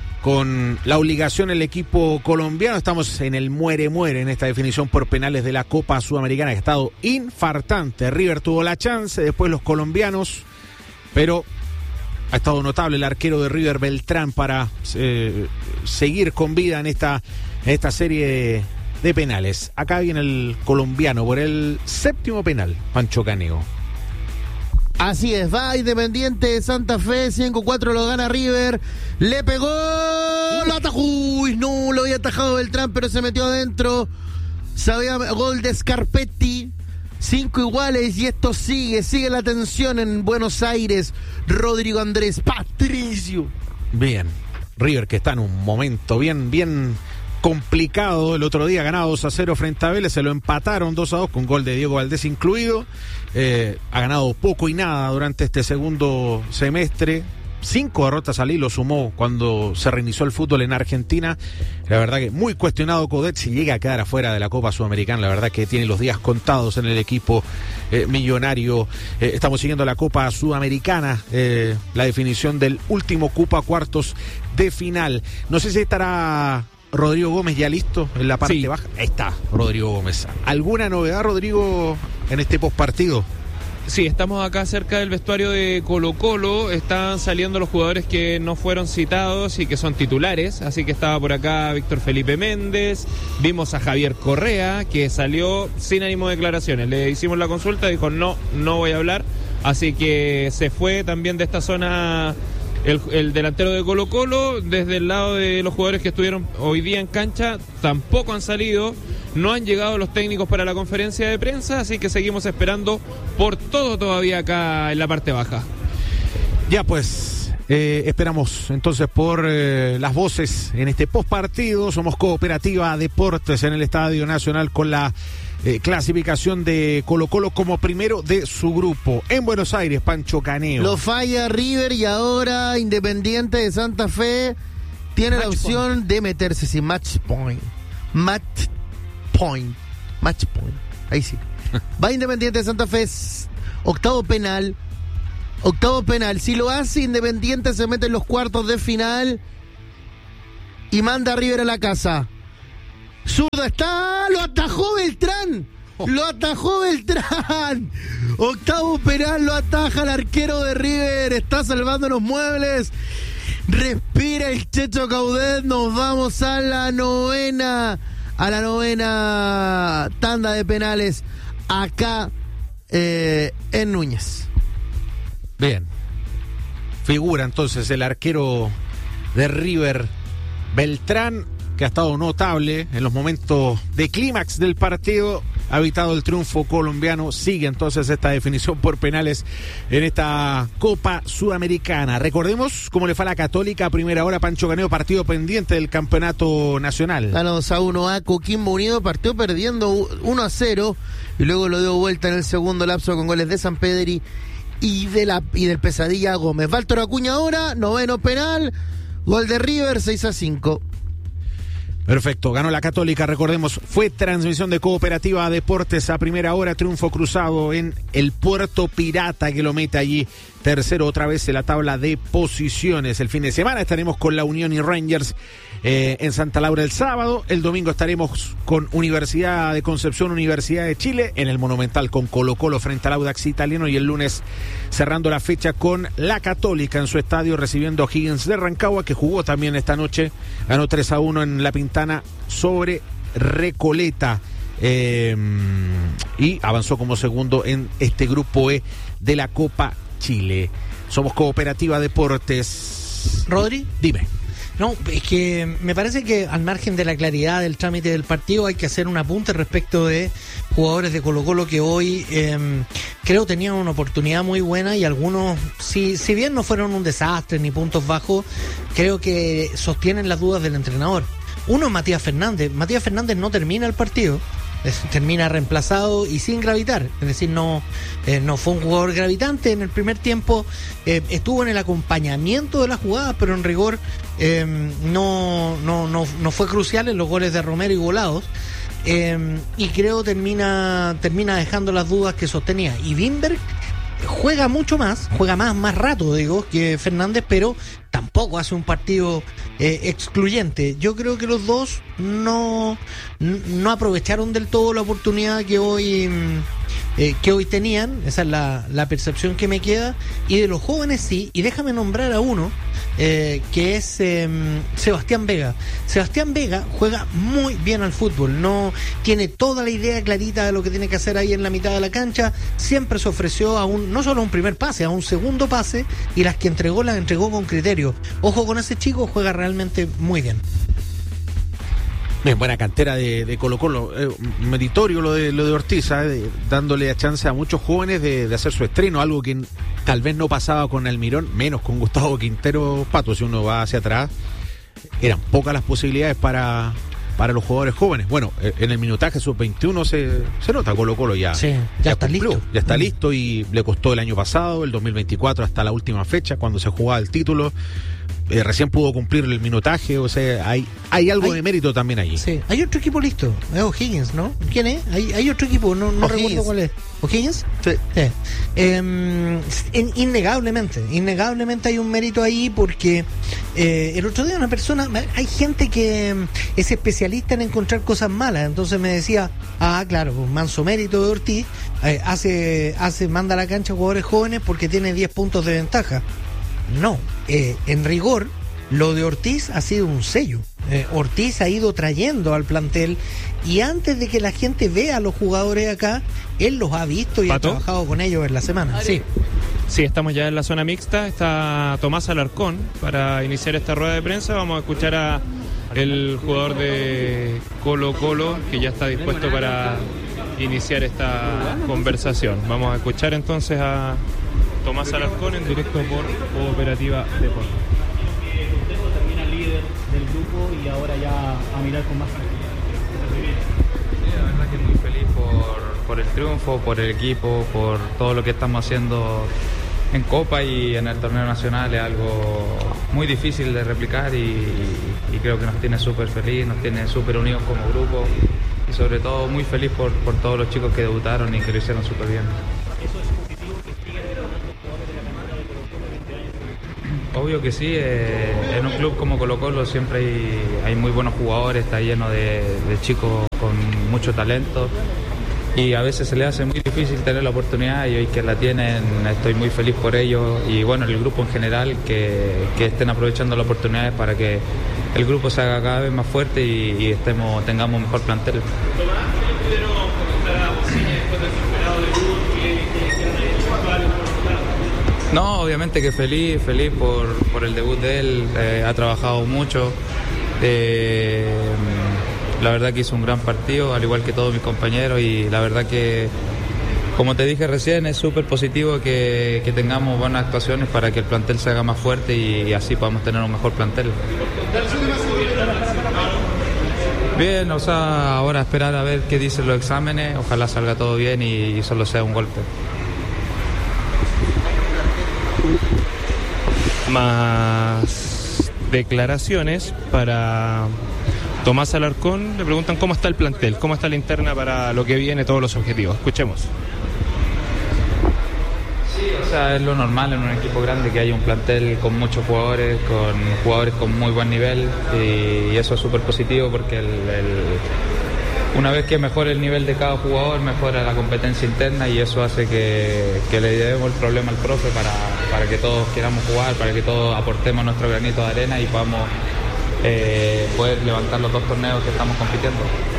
con la obligación el equipo colombiano. Estamos en el muere-muere en esta definición por penales de la Copa Sudamericana, que ha estado infartante. River tuvo la chance, después los colombianos, pero ha estado notable el arquero de River, Beltrán, para eh, seguir con vida en esta, en esta serie de, de penales. Acá viene el colombiano por el séptimo penal, Pancho Caneo. Así es, va Independiente de Santa Fe, cinco a cuatro lo gana River, le pegó, lo atajó, uy, no, lo había atajado Beltrán, pero se metió adentro, sabía, gol de Scarpetti, cinco iguales y esto sigue, sigue la tensión en Buenos Aires. Rodrigo Andrés Patricio. Bien, River que está en un momento bien, bien complicado. El otro día ganaba dos a cero frente a Vélez, se lo empataron dos a dos con gol de Diego Valdés incluido. Eh, ha ganado poco y nada durante este segundo semestre. Cinco derrotas al hilo sumó cuando se reinició el fútbol en Argentina. La verdad que muy cuestionado Coudet si llega a quedar afuera de la Copa Sudamericana. La verdad que tiene los días contados en el equipo eh, millonario. Eh, estamos siguiendo la Copa Sudamericana, eh, la definición del último cupo a cuartos de final. No sé si estará Rodrigo Gómez ya listo en la parte sí. baja. Ahí está Rodrigo Gómez. ¿Alguna novedad, Rodrigo, en este postpartido? Sí, estamos acá cerca del vestuario de Colo-Colo. Están saliendo los jugadores que no fueron citados y que son titulares. Así que estaba por acá Víctor Felipe Méndez. Vimos a Javier Correa, que salió sin ánimo de declaraciones. Le hicimos la consulta, dijo no, no voy a hablar. Así que se fue también de esta zona el, el delantero de Colo-Colo. Desde el lado de los jugadores que estuvieron hoy día en cancha, tampoco han salido. No han llegado los técnicos para la conferencia de prensa, así que seguimos esperando por todo todavía acá en la parte baja. Ya pues, Eh, esperamos entonces por eh, las voces en este postpartido. Somos Cooperativa Deportes en el Estadio Nacional con la eh, clasificación de Colo-Colo como primero de su grupo. En Buenos Aires, Pancho Caneo. Lo falla River y ahora Independiente de Santa Fe tiene match la opción point. de meterse sin match point. Match point. Match point. Ahí sí. Va Independiente de Santa Fe, octavo penal. Octavo penal. Si lo hace, Independiente se mete en los cuartos de final y manda a River a la casa. Zurda está, lo atajó Beltrán. Lo atajó Beltrán. Octavo penal, lo ataja el arquero de River. Está salvando los muebles. Respira el Checho Caudet. Nos vamos a la novena. A la novena tanda de penales acá eh, en Núñez. Bien. Figura entonces el arquero de River, Beltrán, que ha estado notable en los momentos de clímax del partido. Ha evitado el triunfo colombiano. Sigue entonces esta definición por penales en esta Copa Sudamericana. Recordemos cómo le fue a la Católica a primera hora. Pancho Caneo, partido pendiente del campeonato nacional. Ganó dos a uno a Coquimbo Unido. Partió perdiendo uno a cero y luego lo dio vuelta en el segundo lapso con goles de Sampedri y, de la, y del Pesadilla Gómez. Walter Acuña ahora, noveno penal. Gol de River, seis a cinco. Perfecto, ganó la Católica, recordemos, fue transmisión de Cooperativa Deportes a primera hora, triunfo cruzado en el Puerto Pirata que lo mete allí tercero otra vez en la tabla de posiciones. El fin de semana estaremos con la Unión y Rangers eh, en Santa Laura el sábado, el domingo estaremos con Universidad de Concepción, Universidad de Chile, en el Monumental con Colo-Colo frente al Audax Italiano y el lunes cerrando la fecha con la Católica en su estadio recibiendo a Higgins de Rancagua que jugó también esta noche, ganó tres a uno en La Pintana sobre Recoleta eh, y avanzó como segundo en este grupo E de la Copa Chile. Somos Cooperativa Deportes. Rodri, dime. No, es que me parece que al margen de la claridad del trámite del partido hay que hacer un apunte respecto de jugadores de Colo-Colo que hoy eh, creo tenían una oportunidad muy buena y algunos, si, si bien no fueron un desastre ni puntos bajos, creo que sostienen las dudas del entrenador. Uno es Matías Fernández. Matías Fernández no termina el partido. Es, termina reemplazado y sin gravitar, es decir, no, eh, no fue un jugador gravitante en el primer tiempo, eh, estuvo en el acompañamiento de las jugadas, pero en rigor eh, no, no, no, no fue crucial en los goles de Romero y Volados, eh, y creo termina, termina dejando las dudas que sostenía. Y Wimberg juega mucho más, juega más, más rato, digo, que Fernández, pero tampoco hace un partido eh, excluyente. Yo creo que los dos no, no aprovecharon del todo la oportunidad que hoy eh, que hoy tenían. Esa es la, la percepción que me queda. Y de los jóvenes sí, y déjame nombrar a uno eh, que es eh, Sebastián Vega. Sebastián Vega juega muy bien al fútbol, no tiene toda la idea clarita de lo que tiene que hacer ahí en la mitad de la cancha. Siempre se ofreció a un, no solo a un primer pase, a un segundo pase, y las que entregó las entregó con criterio. Ojo con ese chico, juega realmente muy bien. Bien, buena cantera de, de Colo-Colo, eh, meritorio lo de, lo de Ortiz, eh, dándole a chance a muchos jóvenes de, de hacer su estreno, algo que tal vez no pasaba con Almirón, menos con Gustavo Quintero Pato. Si uno va hacia atrás, eran pocas las posibilidades para, para los jugadores jóvenes. Bueno, en el minutaje sub veintiuno se, se nota Colo-Colo ya, sí, ya, ya está cumplió, listo. Ya está mm. listo y le costó el año pasado, el dos mil veinticuatro, hasta la última fecha, cuando se jugaba el título. Eh, recién pudo cumplir el minutaje, o sea, hay hay algo hay, de mérito también allí. Sí, hay otro equipo listo, es O'Higgins, ¿no? ¿Quién es? Hay, hay otro equipo, no, no recuerdo cuál es. ¿O'Higgins? Sí. sí. Eh, innegablemente, innegablemente hay un mérito ahí porque eh, el otro día una persona, hay gente que es especialista en encontrar cosas malas, entonces me decía, ah, claro, pues manso mérito de Ortiz, eh, hace, hace, manda a la cancha jugadores jóvenes porque tiene diez puntos de ventaja. No, eh, en rigor, lo de Ortiz ha sido un sello. Eh, Ortiz ha ido trayendo al plantel y antes de que la gente vea a los jugadores acá, él los ha visto y ¿Pato? ha trabajado con ellos en la semana. Sí. Sí, estamos ya en la zona mixta, está Tomás Alarcón para iniciar esta rueda de prensa. Vamos a escuchar a el jugador de Colo-Colo que ya está dispuesto para iniciar esta conversación. Vamos a escuchar entonces a Tomás Alarcón, en directo por Cooperativa Deportes. Termina líder del grupo y ahora ya a mirar con más tranquilidad. Sí, la verdad que muy feliz por, por el triunfo, por el equipo, por todo lo que estamos haciendo en Copa y en el torneo nacional. Es algo muy difícil de replicar y, y creo que nos tiene súper feliz, nos tiene súper unidos como grupo y sobre todo muy feliz por, por todos los chicos que debutaron y que lo hicieron súper bien. Obvio que sí, eh, en un club como Colo Colo siempre hay, hay muy buenos jugadores, está lleno de, de chicos con mucho talento y a veces se les hace muy difícil tener la oportunidad y hoy que la tienen estoy muy feliz por ellos y bueno, el grupo en general que, que estén aprovechando las oportunidades para que el grupo se haga cada vez más fuerte y, y estemos, tengamos un mejor plantel. No, obviamente que feliz, feliz por, por el debut de él, eh, ha trabajado mucho, eh, la verdad que hizo un gran partido, al igual que todos mis compañeros y la verdad que, como te dije recién, es súper positivo que, que tengamos buenas actuaciones para que el plantel se haga más fuerte y, y así podamos tener un mejor plantel. Bien, o sea, ahora esperar a ver qué dicen los exámenes, ojalá salga todo bien y, y solo sea un golpe. Más declaraciones para Tomás Alarcón. Le preguntan cómo está el plantel, cómo está la interna para lo que viene, todos los objetivos. Escuchemos. Sí, o sea, es lo normal en un equipo grande que haya un plantel con muchos jugadores, con jugadores con muy buen nivel y eso es súper positivo porque el, el, una vez que mejore el nivel de cada jugador, mejora la competencia interna y eso hace que, que le demos el problema al profe para, para que todos queramos jugar, para que todos aportemos nuestro granito de arena y podamos eh, poder levantar los dos torneos que estamos compitiendo.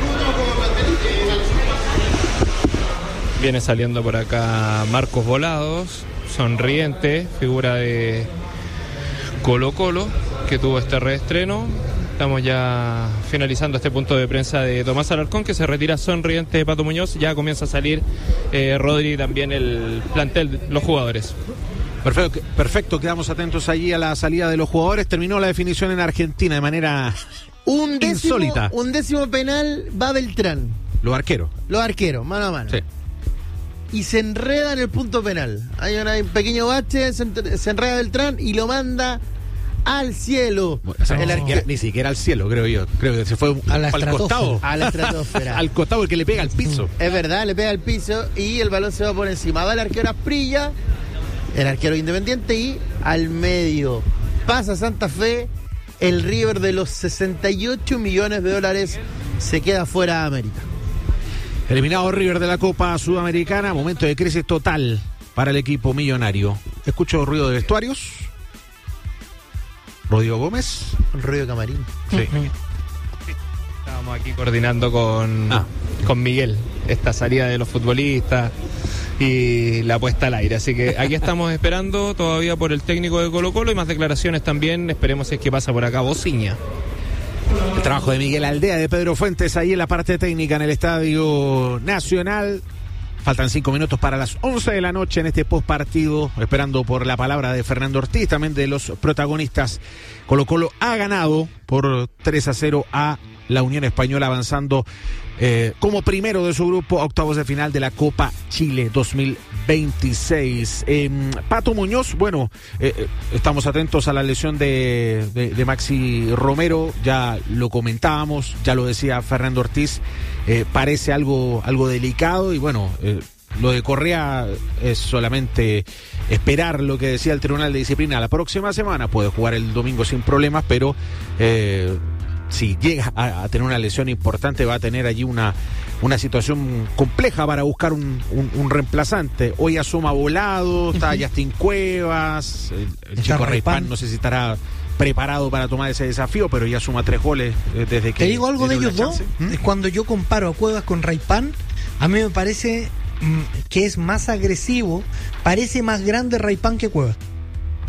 Viene saliendo por acá Marcos Volados, sonriente, figura de Colo Colo, que tuvo este reestreno. Estamos ya finalizando este punto de prensa de Tomás Alarcón, que se retira sonriente de Pato Muñoz. Ya comienza a salir eh, Rodri, también el plantel, los jugadores. Perfecto, perfecto, quedamos atentos allí a la salida de los jugadores. Terminó la definición en Argentina de manera un décimo, insólita. Un décimo penal va Beltrán. Los arqueros. Los arqueros, mano a mano. Sí. Y se enreda en el punto penal. Hay una, un pequeño bache, se, se enreda Beltrán y lo manda al cielo. O sea, el ni, siquiera, ni siquiera al cielo, creo yo. Creo que se fue a la al costado. A la estratosfera. Al costado, el que le pega al piso. Es verdad, le pega al piso y el balón se va por encima. Va el arquero Asprilla, el arquero Independiente, y al medio pasa Santa Fe. El River de los sesenta y ocho millones de dólares se queda fuera de América. Eliminado River de la Copa Sudamericana, momento de crisis total para el equipo millonario. Escucho ruido de vestuarios. Rodrigo Gómez. Un ruido de camarín. Sí. Estábamos aquí coordinando con, ah. con Miguel esta salida de los futbolistas y la puesta al aire. Así que aquí estamos esperando todavía por el técnico de Colo Colo y más declaraciones también. Esperemos si es que pasa por acá Bociña. El trabajo de Miguel Aldea, de Pedro Fuentes, ahí en la parte técnica en el Estadio Nacional. Faltan cinco minutos para las once de la noche en este post partido, esperando por la palabra de Fernando Ortiz, también de los protagonistas. Colo Colo ha ganado por tres a cero a la Unión Española, avanzando eh, como primero de su grupo a octavos de final de la Copa Chile dos mil veintiséis. Eh, Pato Muñoz, bueno, eh, estamos atentos a la lesión de, de, de Maxi Romero, ya lo comentábamos, ya lo decía Fernando Ortiz, eh, parece algo, algo delicado y bueno, eh, lo de Correa es solamente esperar lo que decía el Tribunal de Disciplina la próxima semana, puede jugar el domingo sin problemas, pero eh, si llega a, a tener una lesión importante va a tener allí una, una situación compleja para buscar un, un, un reemplazante. Hoy asoma Volado, está uh-huh. Justin Cuevas, el, el chico Raypan, no sé si estará preparado para tomar ese desafío, pero ya suma tres goles eh, desde que... Te digo algo de ellos dos, ¿Mm? Cuando yo comparo a Cuevas con Raypan, a mí me parece mm, que es más agresivo, parece más grande Raypan que Cuevas.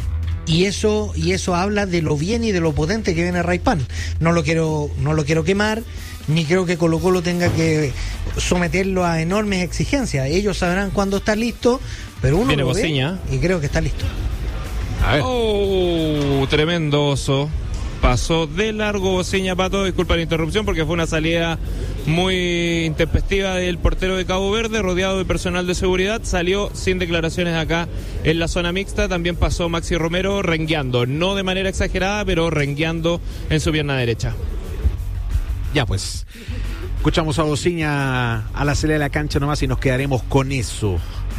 y eso y eso habla de lo bien y de lo potente que viene Raipán. No lo quiero no lo quiero quemar, ni creo que Colo Colo tenga que someterlo a enormes exigencias. Ellos sabrán cuándo está listo, pero uno viene lo Bociña ve y creo que está listo. A ver. Oh, tremendo oso. Pasó de largo Bociña, Pato, disculpa la interrupción porque fue una salida muy intempestiva del portero de Cabo Verde, rodeado de personal de seguridad, salió sin declaraciones acá en la zona mixta. También pasó Maxi Romero rengueando, no de manera exagerada, pero rengueando en su pierna derecha. Ya pues, escuchamos a Bociña a la salida de la cancha nomás y nos quedaremos con eso.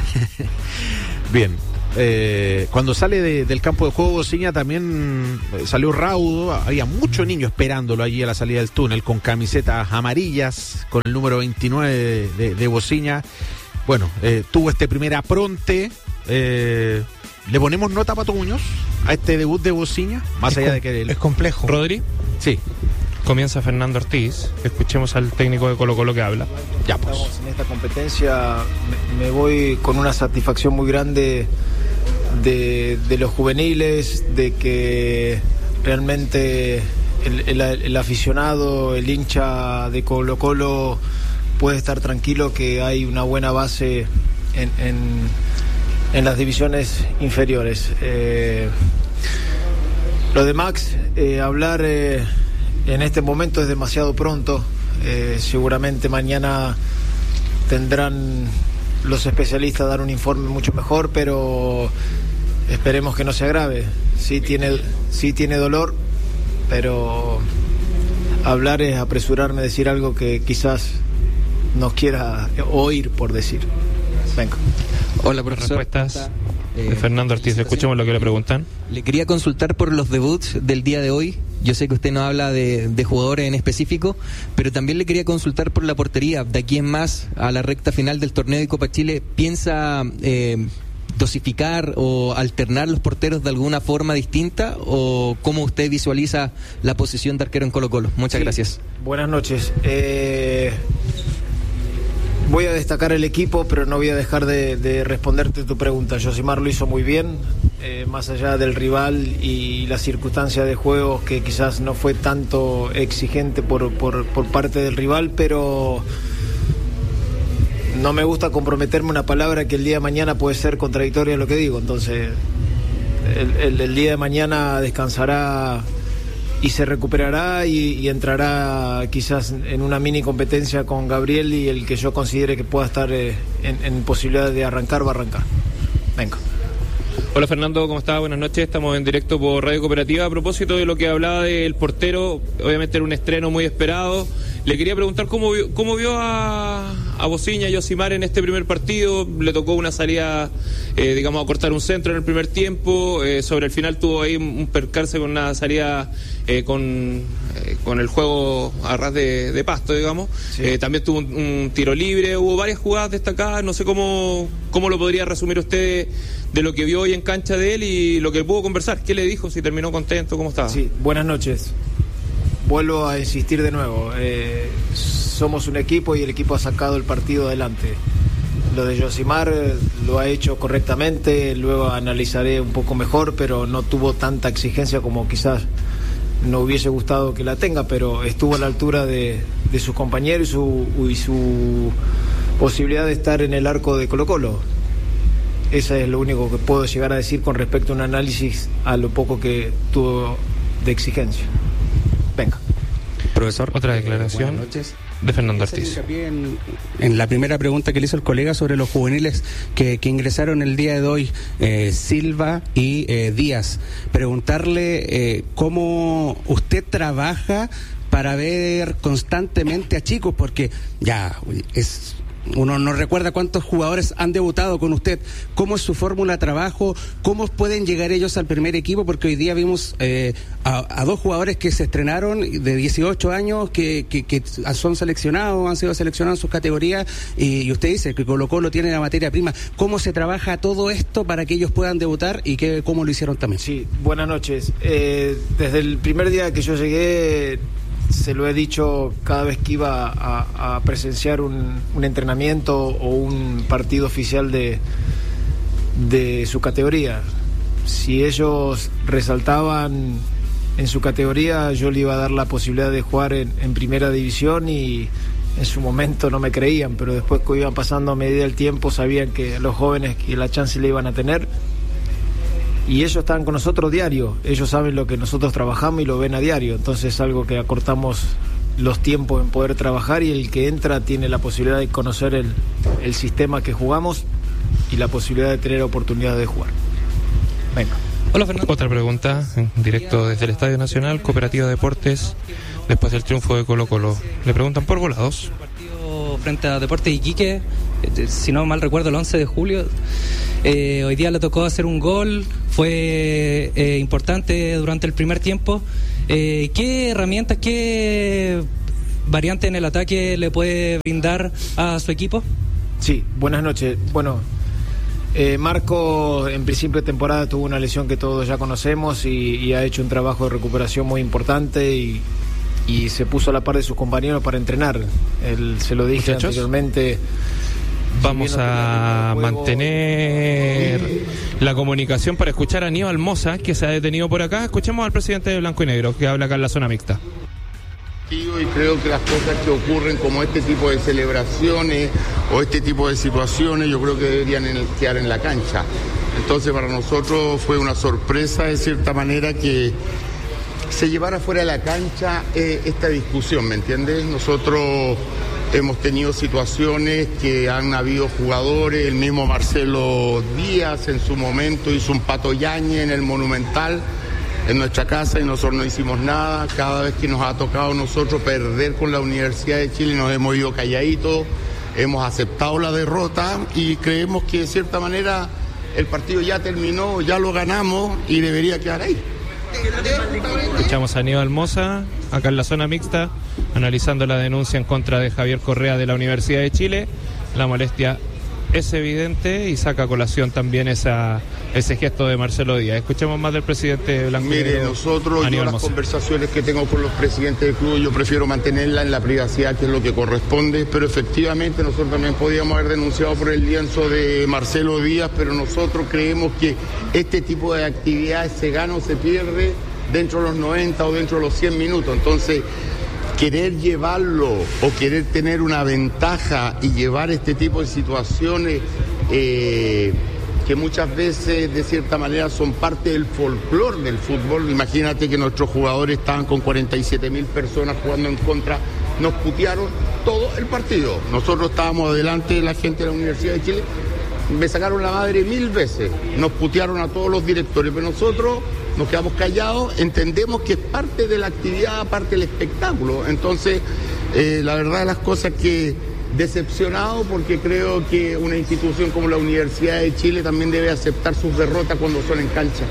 Bien. Eh, cuando sale de, del campo de juego Bociña también eh, salió raudo, había mucho niño esperándolo allí a la salida del túnel con camisetas amarillas, con el número veintinueve de, de, de Bociña. Bueno, eh, tuvo este primer apronte. eh, ¿Le ponemos nota, Pato Muñoz, a este debut de Bociña? Más es allá com- de que... El... Es complejo. Rodri. Sí. Comienza Fernando Ortiz. Escuchemos al técnico de Colo Colo que habla. Ya pues. Estamos en esta competencia, me, me voy con una satisfacción muy grande de, de los juveniles, de que realmente el, el, el aficionado, el hincha de Colo Colo puede estar tranquilo que hay una buena base en, en, en las divisiones inferiores. Eh, lo de Max, eh, hablar eh, en este momento es demasiado pronto. Eh, seguramente mañana tendrán los especialistas a dar un informe mucho mejor, pero esperemos que no se agrave. Sí tiene, sí tiene dolor, pero hablar es apresurarme a decir algo que quizás nos quiera oír por decir. Venga. Hola, profesor. Respuestas de Fernando Ortiz. Escuchemos lo que le preguntan. Le quería consultar por los debuts del día de hoy. Yo sé que usted no habla de, de jugadores en específico, pero también le quería consultar por la portería. De aquí en más, a la recta final del torneo de Copa Chile, ¿piensa eh, dosificar o alternar los porteros de alguna forma distinta? ¿O cómo usted visualiza la posición de arquero en Colo Colo? Muchas Sí. gracias. Buenas noches. Eh, voy a destacar el equipo, pero no voy a dejar de, de responderte tu pregunta. Josimar lo hizo muy bien, eh, más allá del rival y la circunstancia de juego que quizás no fue tanto exigente por, por, por parte del rival, pero no me gusta comprometerme una palabra que el día de mañana puede ser contradictoria a lo que digo. Entonces, el, el, el día de mañana descansará y se recuperará y, y entrará quizás en una mini competencia con Gabriel, y el que yo considere que pueda estar eh, en, en posibilidad de arrancar, va a arrancar. Venga. Hola Fernando, ¿cómo estás? Buenas noches, estamos en directo por Radio Cooperativa. A propósito de lo que hablaba del portero, obviamente era un estreno muy esperado. Le quería preguntar cómo vio, cómo vio a, a Bociña y Josimar en este primer partido. Le tocó una salida, eh, digamos, a cortar un centro en el primer tiempo. Eh, sobre el final tuvo ahí un, un percance con una salida eh, con, eh, con el juego a ras de, de pasto, digamos. Sí. Eh, también tuvo un, un tiro libre, hubo varias jugadas destacadas. No sé cómo, cómo lo podría resumir usted de lo que vio hoy en cancha de él y lo que pudo conversar. ¿Qué le dijo? Si terminó contento, ¿cómo estaba? Sí, buenas noches. Vuelvo a insistir de nuevo, eh, somos un equipo y el equipo ha sacado el partido adelante. Lo de Josimar eh, lo ha hecho correctamente, luego analizaré un poco mejor, pero no tuvo tanta exigencia como quizás no hubiese gustado que la tenga, pero estuvo a la altura de, de sus compañeros y su, y su posibilidad de estar en el arco de Colo Colo. Eso es lo único que puedo llegar a decir con respecto a un análisis a lo poco que tuvo de exigencia. Venga. Profesor. Otra declaración. Eh, buenas noches. De Fernando Ortiz. En, en la primera pregunta que le hizo el colega sobre los juveniles que, que ingresaron el día de hoy, eh, Silva y eh, Díaz. Preguntarle eh, cómo usted trabaja para ver constantemente a chicos, porque ya es... Uno no recuerda cuántos jugadores han debutado con usted. ¿Cómo es su fórmula de trabajo? ¿Cómo pueden llegar ellos al primer equipo? Porque hoy día vimos eh, a, a dos jugadores que se estrenaron de dieciocho años, que, que, que son seleccionados, han sido seleccionados en sus categorías, y, y usted dice que Colo Colo tiene la materia prima. ¿Cómo se trabaja todo esto para que ellos puedan debutar y que, cómo lo hicieron también? Sí, buenas noches. Eh, desde el primer día que yo llegué, se lo he dicho cada vez que iba a, a presenciar un, un entrenamiento o un partido oficial de, de su categoría. si ellos resaltaban en su categoría, yo le iba a dar la posibilidad de jugar en, en primera división, y en su momento no me creían, pero después que iban pasando a medida del tiempo sabían que los jóvenes que la chance le iban a tener, y ellos están con nosotros diario, ellos saben lo que nosotros trabajamos y lo ven a diario, entonces es algo que acortamos los tiempos en poder trabajar, y el que entra tiene la posibilidad de conocer el, el sistema que jugamos y la posibilidad de tener oportunidad de jugar. Venga. Hola, Fernando. Otra pregunta, en directo desde el Estadio Nacional, Cooperativa Deportes, después del triunfo de Colo Colo. Le preguntan por Volados. Partido frente a Deportes Iquique, si no mal recuerdo, el once de julio. Eh, hoy día le tocó hacer un gol, fue eh, importante durante el primer tiempo. Eh, ¿Qué herramientas, qué variante en el ataque le puede brindar a su equipo? Sí, buenas noches. Bueno, eh, Marco en principio de temporada tuvo una lesión que todos ya conocemos, y, y ha hecho un trabajo de recuperación muy importante, y, y se puso a la par de sus compañeros para entrenar. Él, se lo dije Muchachos, anteriormente. Vamos a mantener la comunicación para escuchar a Aníbal Mosa, que se ha detenido por acá. Escuchemos al presidente de Blanco y Negro, que habla acá en la zona mixta. Y creo que las cosas que ocurren, como este tipo de celebraciones o este tipo de situaciones, yo creo que deberían quedar en la cancha. Entonces, para nosotros fue una sorpresa, de cierta manera, que se llevara fuera de la cancha eh, esta discusión, ¿me entiendes? Nosotros hemos tenido situaciones que han habido jugadores, el mismo Marcelo Díaz en su momento hizo un Pato Yañez en el Monumental, en nuestra casa, y nosotros no hicimos nada. Cada vez que nos ha tocado a nosotros perder con la Universidad de Chile, nos hemos ido calladitos, hemos aceptado la derrota, y creemos que de cierta manera el partido ya terminó, ya lo ganamos, y debería quedar ahí. Escuchamos a Aníbal Mosa, acá en la zona mixta, analizando la denuncia en contra de Javier Correa de la Universidad de Chile. La molestia es evidente y saca a colación también esa, ese gesto de Marcelo Díaz. Escuchemos más del presidente Blanco. Mire, nosotros, yo las conversaciones que tengo con los presidentes del club, yo prefiero mantenerla en la privacidad, que es lo que corresponde, pero efectivamente nosotros también podíamos haber denunciado por el lienzo de Marcelo Díaz, pero nosotros creemos que este tipo de actividades se gana o se pierde dentro de los noventa o dentro de los cien minutos, entonces querer llevarlo o querer tener una ventaja y llevar este tipo de situaciones eh, que muchas veces de cierta manera son parte del folclore del fútbol. Imagínate que nuestros jugadores estaban con cuarenta y siete mil personas jugando en contra, nos putearon todo el partido. Nosotros estábamos adelante de la gente de la Universidad de Chile, me sacaron la madre mil veces, nos putearon a todos los directores, pero nosotros nos quedamos callados, entendemos que es parte de la actividad, parte del espectáculo. Entonces, eh, la verdad de las cosas que decepcionado, porque creo que una institución como la Universidad de Chile también debe aceptar sus derrotas cuando son en cancha.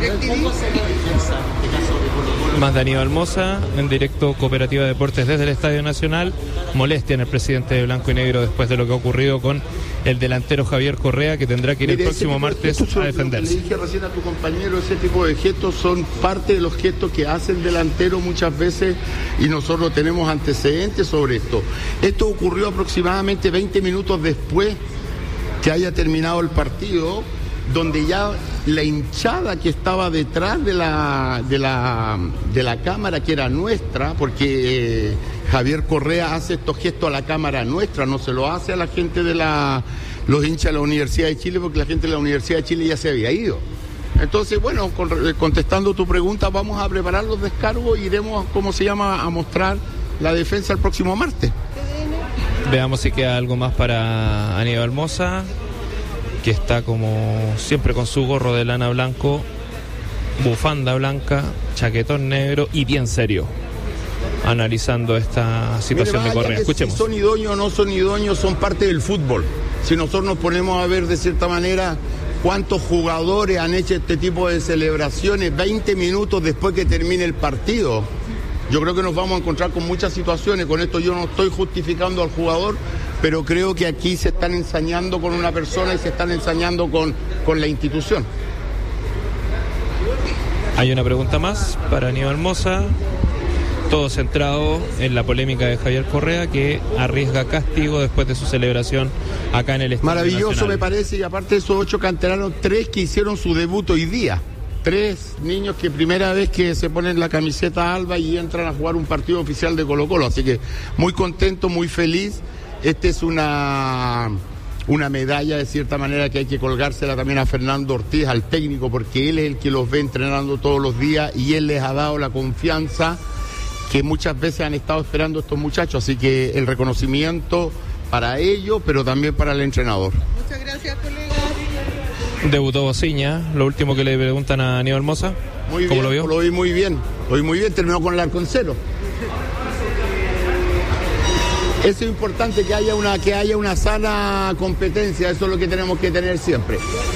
Más de Aníbal Mosa, en directo Cooperativa Deportes desde el Estadio Nacional. Molestia en el presidente de Blanco y Negro después de lo que ha ocurrido con el delantero Javier Correa, que tendrá que ir Mire, el próximo martes a defenderse. Le dije recién a tu compañero, ese tipo de gestos son parte de los gestos que hace el delantero muchas veces, y nosotros tenemos antecedentes sobre esto. Esto ocurrió aproximadamente veinte minutos después que haya terminado el partido, donde ya la hinchada que estaba detrás de la, de la, de la cámara, que era nuestra, porque eh, Javier Correa hace estos gestos a la cámara nuestra, no se lo hace a la gente de la, los hinchas de la Universidad de Chile, porque la gente de la Universidad de Chile ya se había ido. Entonces, bueno, con, contestando tu pregunta, vamos a preparar los descargos y iremos, ¿cómo se llama?, a mostrar la defensa el próximo martes. Veamos si queda algo más para Aníbal Mosa, que está como siempre con su gorro de lana blanco, bufanda blanca, chaquetón negro y bien serio, analizando esta situación Mire, de Correa. Escuchemos. Si son idóneos o no son idóneos, son parte del fútbol. Si nosotros nos ponemos a ver de cierta manera cuántos jugadores han hecho este tipo de celebraciones veinte minutos después que termine el partido, yo creo que nos vamos a encontrar con muchas situaciones. Con esto yo no estoy justificando al jugador, pero creo que aquí se están ensañando con una persona y se están ensañando con, con la institución. Hay una pregunta más para Aníbal Mosa. todo centrado en la polémica de Javier Correa, que arriesga castigo después de su celebración acá en el Estadio Maravilloso Nacional. Me parece, y aparte de esos ocho canteranos, tres que hicieron su debut hoy día. Tres niños que primera vez que se ponen la camiseta alba y entran a jugar un partido oficial de Colo-Colo. Así que muy contento, muy feliz. Este es una... una medalla de cierta manera que hay que colgársela también a Fernando Ortiz, al técnico, porque él es el que los ve entrenando todos los días y él les ha dado la confianza que muchas veces han estado esperando estos muchachos, así que el reconocimiento para ellos, pero también para el entrenador. Muchas gracias, colega. Debutó Bociña, lo último que le preguntan a Aníbal Mosa. Muy ¿Cómo bien, lo vio? Lo vi muy bien, lo vi muy bien, terminó con el arco en cero. Eso es importante, que haya una que haya una sana competencia, eso es lo que tenemos que tener siempre.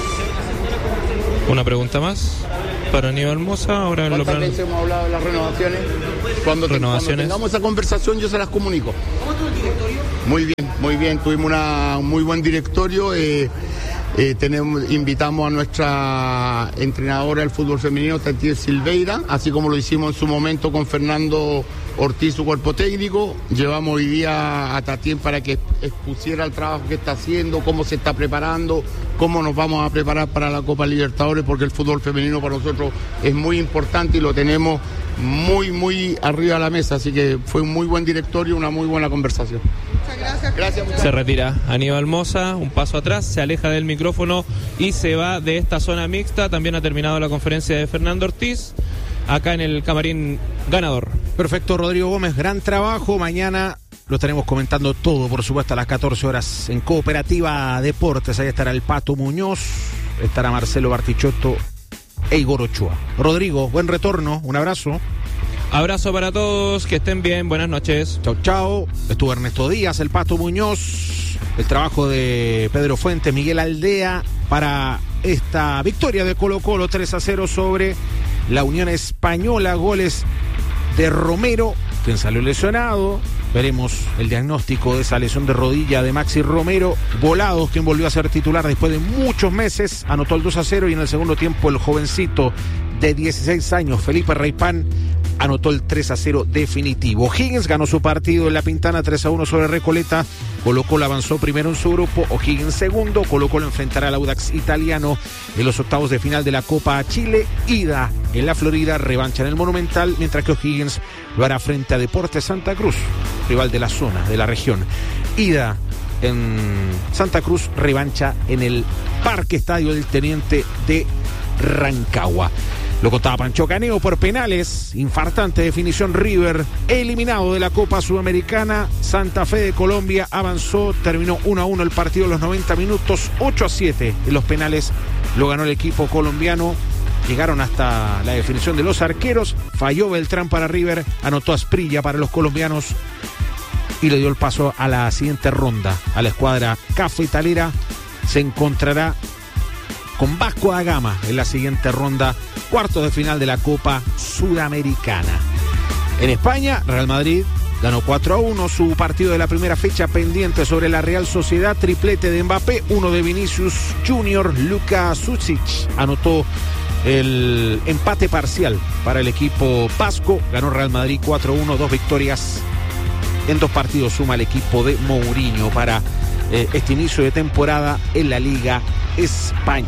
Una pregunta más para Aníbal Mosa. Ahora en lo ¿Cuántas plan... veces hemos hablado de las renovaciones? Cuando, te, Renovaciones. cuando tengamos esa conversación yo se las comunico. ¿Cómo estuvo el directorio? Muy bien, muy bien, tuvimos una, un muy buen directorio. Eh, eh, tenemos, invitamos a nuestra entrenadora del fútbol femenino, Tatiana Silveira, así como lo hicimos en su momento con Fernando Ortiz, su cuerpo técnico. Llevamos hoy día a Tatien para que expusiera el trabajo que está haciendo, cómo se está preparando, cómo nos vamos a preparar para la Copa Libertadores, porque el fútbol femenino para nosotros es muy importante y lo tenemos muy, muy arriba de la mesa. Así que fue un muy buen directorio, una muy buena conversación. Muchas gracias. Gracias. Se retira Aníbal Mosa, un paso atrás, se aleja del micrófono y se va de esta zona mixta. También ha terminado la conferencia de Fernando Ortiz, acá en el camarín ganador. Perfecto, Rodrigo Gómez, gran trabajo. Mañana lo estaremos comentando todo, por supuesto, a las catorce horas en Cooperativa Deportes. Ahí estará el Pato Muñoz, estará Marcelo Bartichotto e Igor Ochoa. Rodrigo, buen retorno, un abrazo. Abrazo para todos, que estén bien, buenas noches. Chao, chao. Estuvo Ernesto Díaz, el Pato Muñoz, el trabajo de Pedro Fuentes, Miguel Aldea para esta victoria de Colo-Colo tres a cero sobre la Unión Española. Goles de Romero, quien salió lesionado. Veremos el diagnóstico de esa lesión de rodilla de Maxi Romero. Volados, quien volvió a ser titular después de muchos meses, anotó el dos a cero, y en el segundo tiempo el jovencito de dieciséis años, Felipe Reipán, anotó el tres a cero definitivo. O'Higgins ganó su partido en La Pintana tres a uno sobre Recoleta. Colo-Colo avanzó primero en su grupo, O'Higgins segundo. Colo-Colo enfrentará al Audax italiano en los octavos de final de la Copa Chile. Ida en la Florida, revancha en el Monumental, mientras que O'Higgins lo hará frente a Deportes Santa Cruz, rival de la zona, de la región. Ida en Santa Cruz, revancha en el Parque Estadio del Teniente de Rancagua. Lo contaba Pancho Caneo por penales. Infartante definición River, eliminado de la Copa Sudamericana. Santa Fe de Colombia avanzó, terminó uno a uno el partido en los noventa minutos, ocho a siete en los penales lo ganó el equipo colombiano. Llegaron hasta la definición de los arqueros. Falló Beltrán para River, anotó Asprilla para los colombianos y le dio el paso a la siguiente ronda. A la escuadra cafetalera se encontrará con Vasco da Gama en la siguiente ronda, cuartos de final de la Copa Sudamericana. En España, Real Madrid ganó cuatro a uno su partido de la primera fecha pendiente sobre la Real Sociedad. Triplete de Mbappé, uno de Vinicius Junior. Luka Sucic anotó el empate parcial para el equipo vasco. Ganó Real Madrid cuatro a uno, dos victorias en dos partidos suma el equipo de Mourinho para eh, este inicio de temporada en la Liga Española.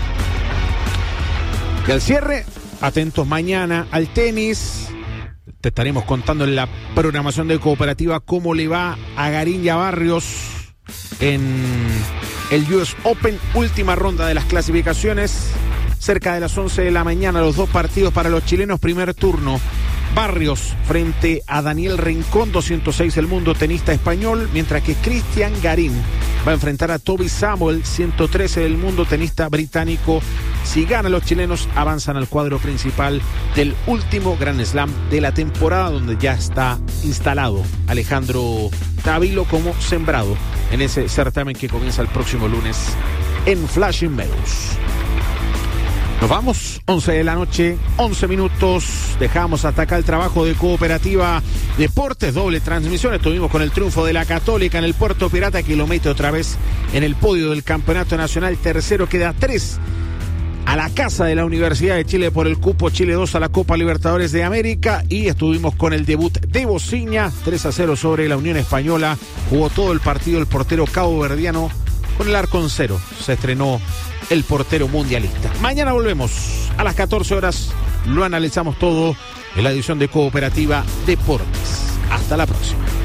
Y al cierre, atentos mañana al tenis. Te estaremos contando en la programación de Cooperativa cómo le va a Garín y a Barrios en el U S Open, última ronda de las clasificaciones. Cerca de las once de la mañana, los dos partidos para los chilenos. Primer turno, Barrios frente a Daniel Rincón, doscientos seis el mundo, tenista español, mientras que Cristian Garín va a enfrentar a Toby Samuel, ciento trece del mundo, tenista británico. Si ganan los chilenos, avanzan al cuadro principal del último Grand Slam de la temporada, donde ya está instalado Alejandro Tavilo como sembrado en ese certamen que comienza el próximo lunes en Flushing Meadows. Nos vamos, once de la noche, once minutos. Dejamos hasta acá el trabajo de Cooperativa Deportes, doble transmisión. Estuvimos con el triunfo de la Católica en el Puerto Pirata, que lo mete otra vez en el podio del Campeonato Nacional. Tercero, queda tres a la casa de la Universidad de Chile por el cupo Chile dos a la Copa Libertadores de América, y estuvimos con el debut de Bociña, tres a cero sobre la Unión Española. Jugó todo el partido el portero caboverdiano con el arco en cero. Se estrenó el portero mundialista. Mañana volvemos a las catorce horas. Lo analizamos todo en la edición de Cooperativa Deportes. Hasta la próxima.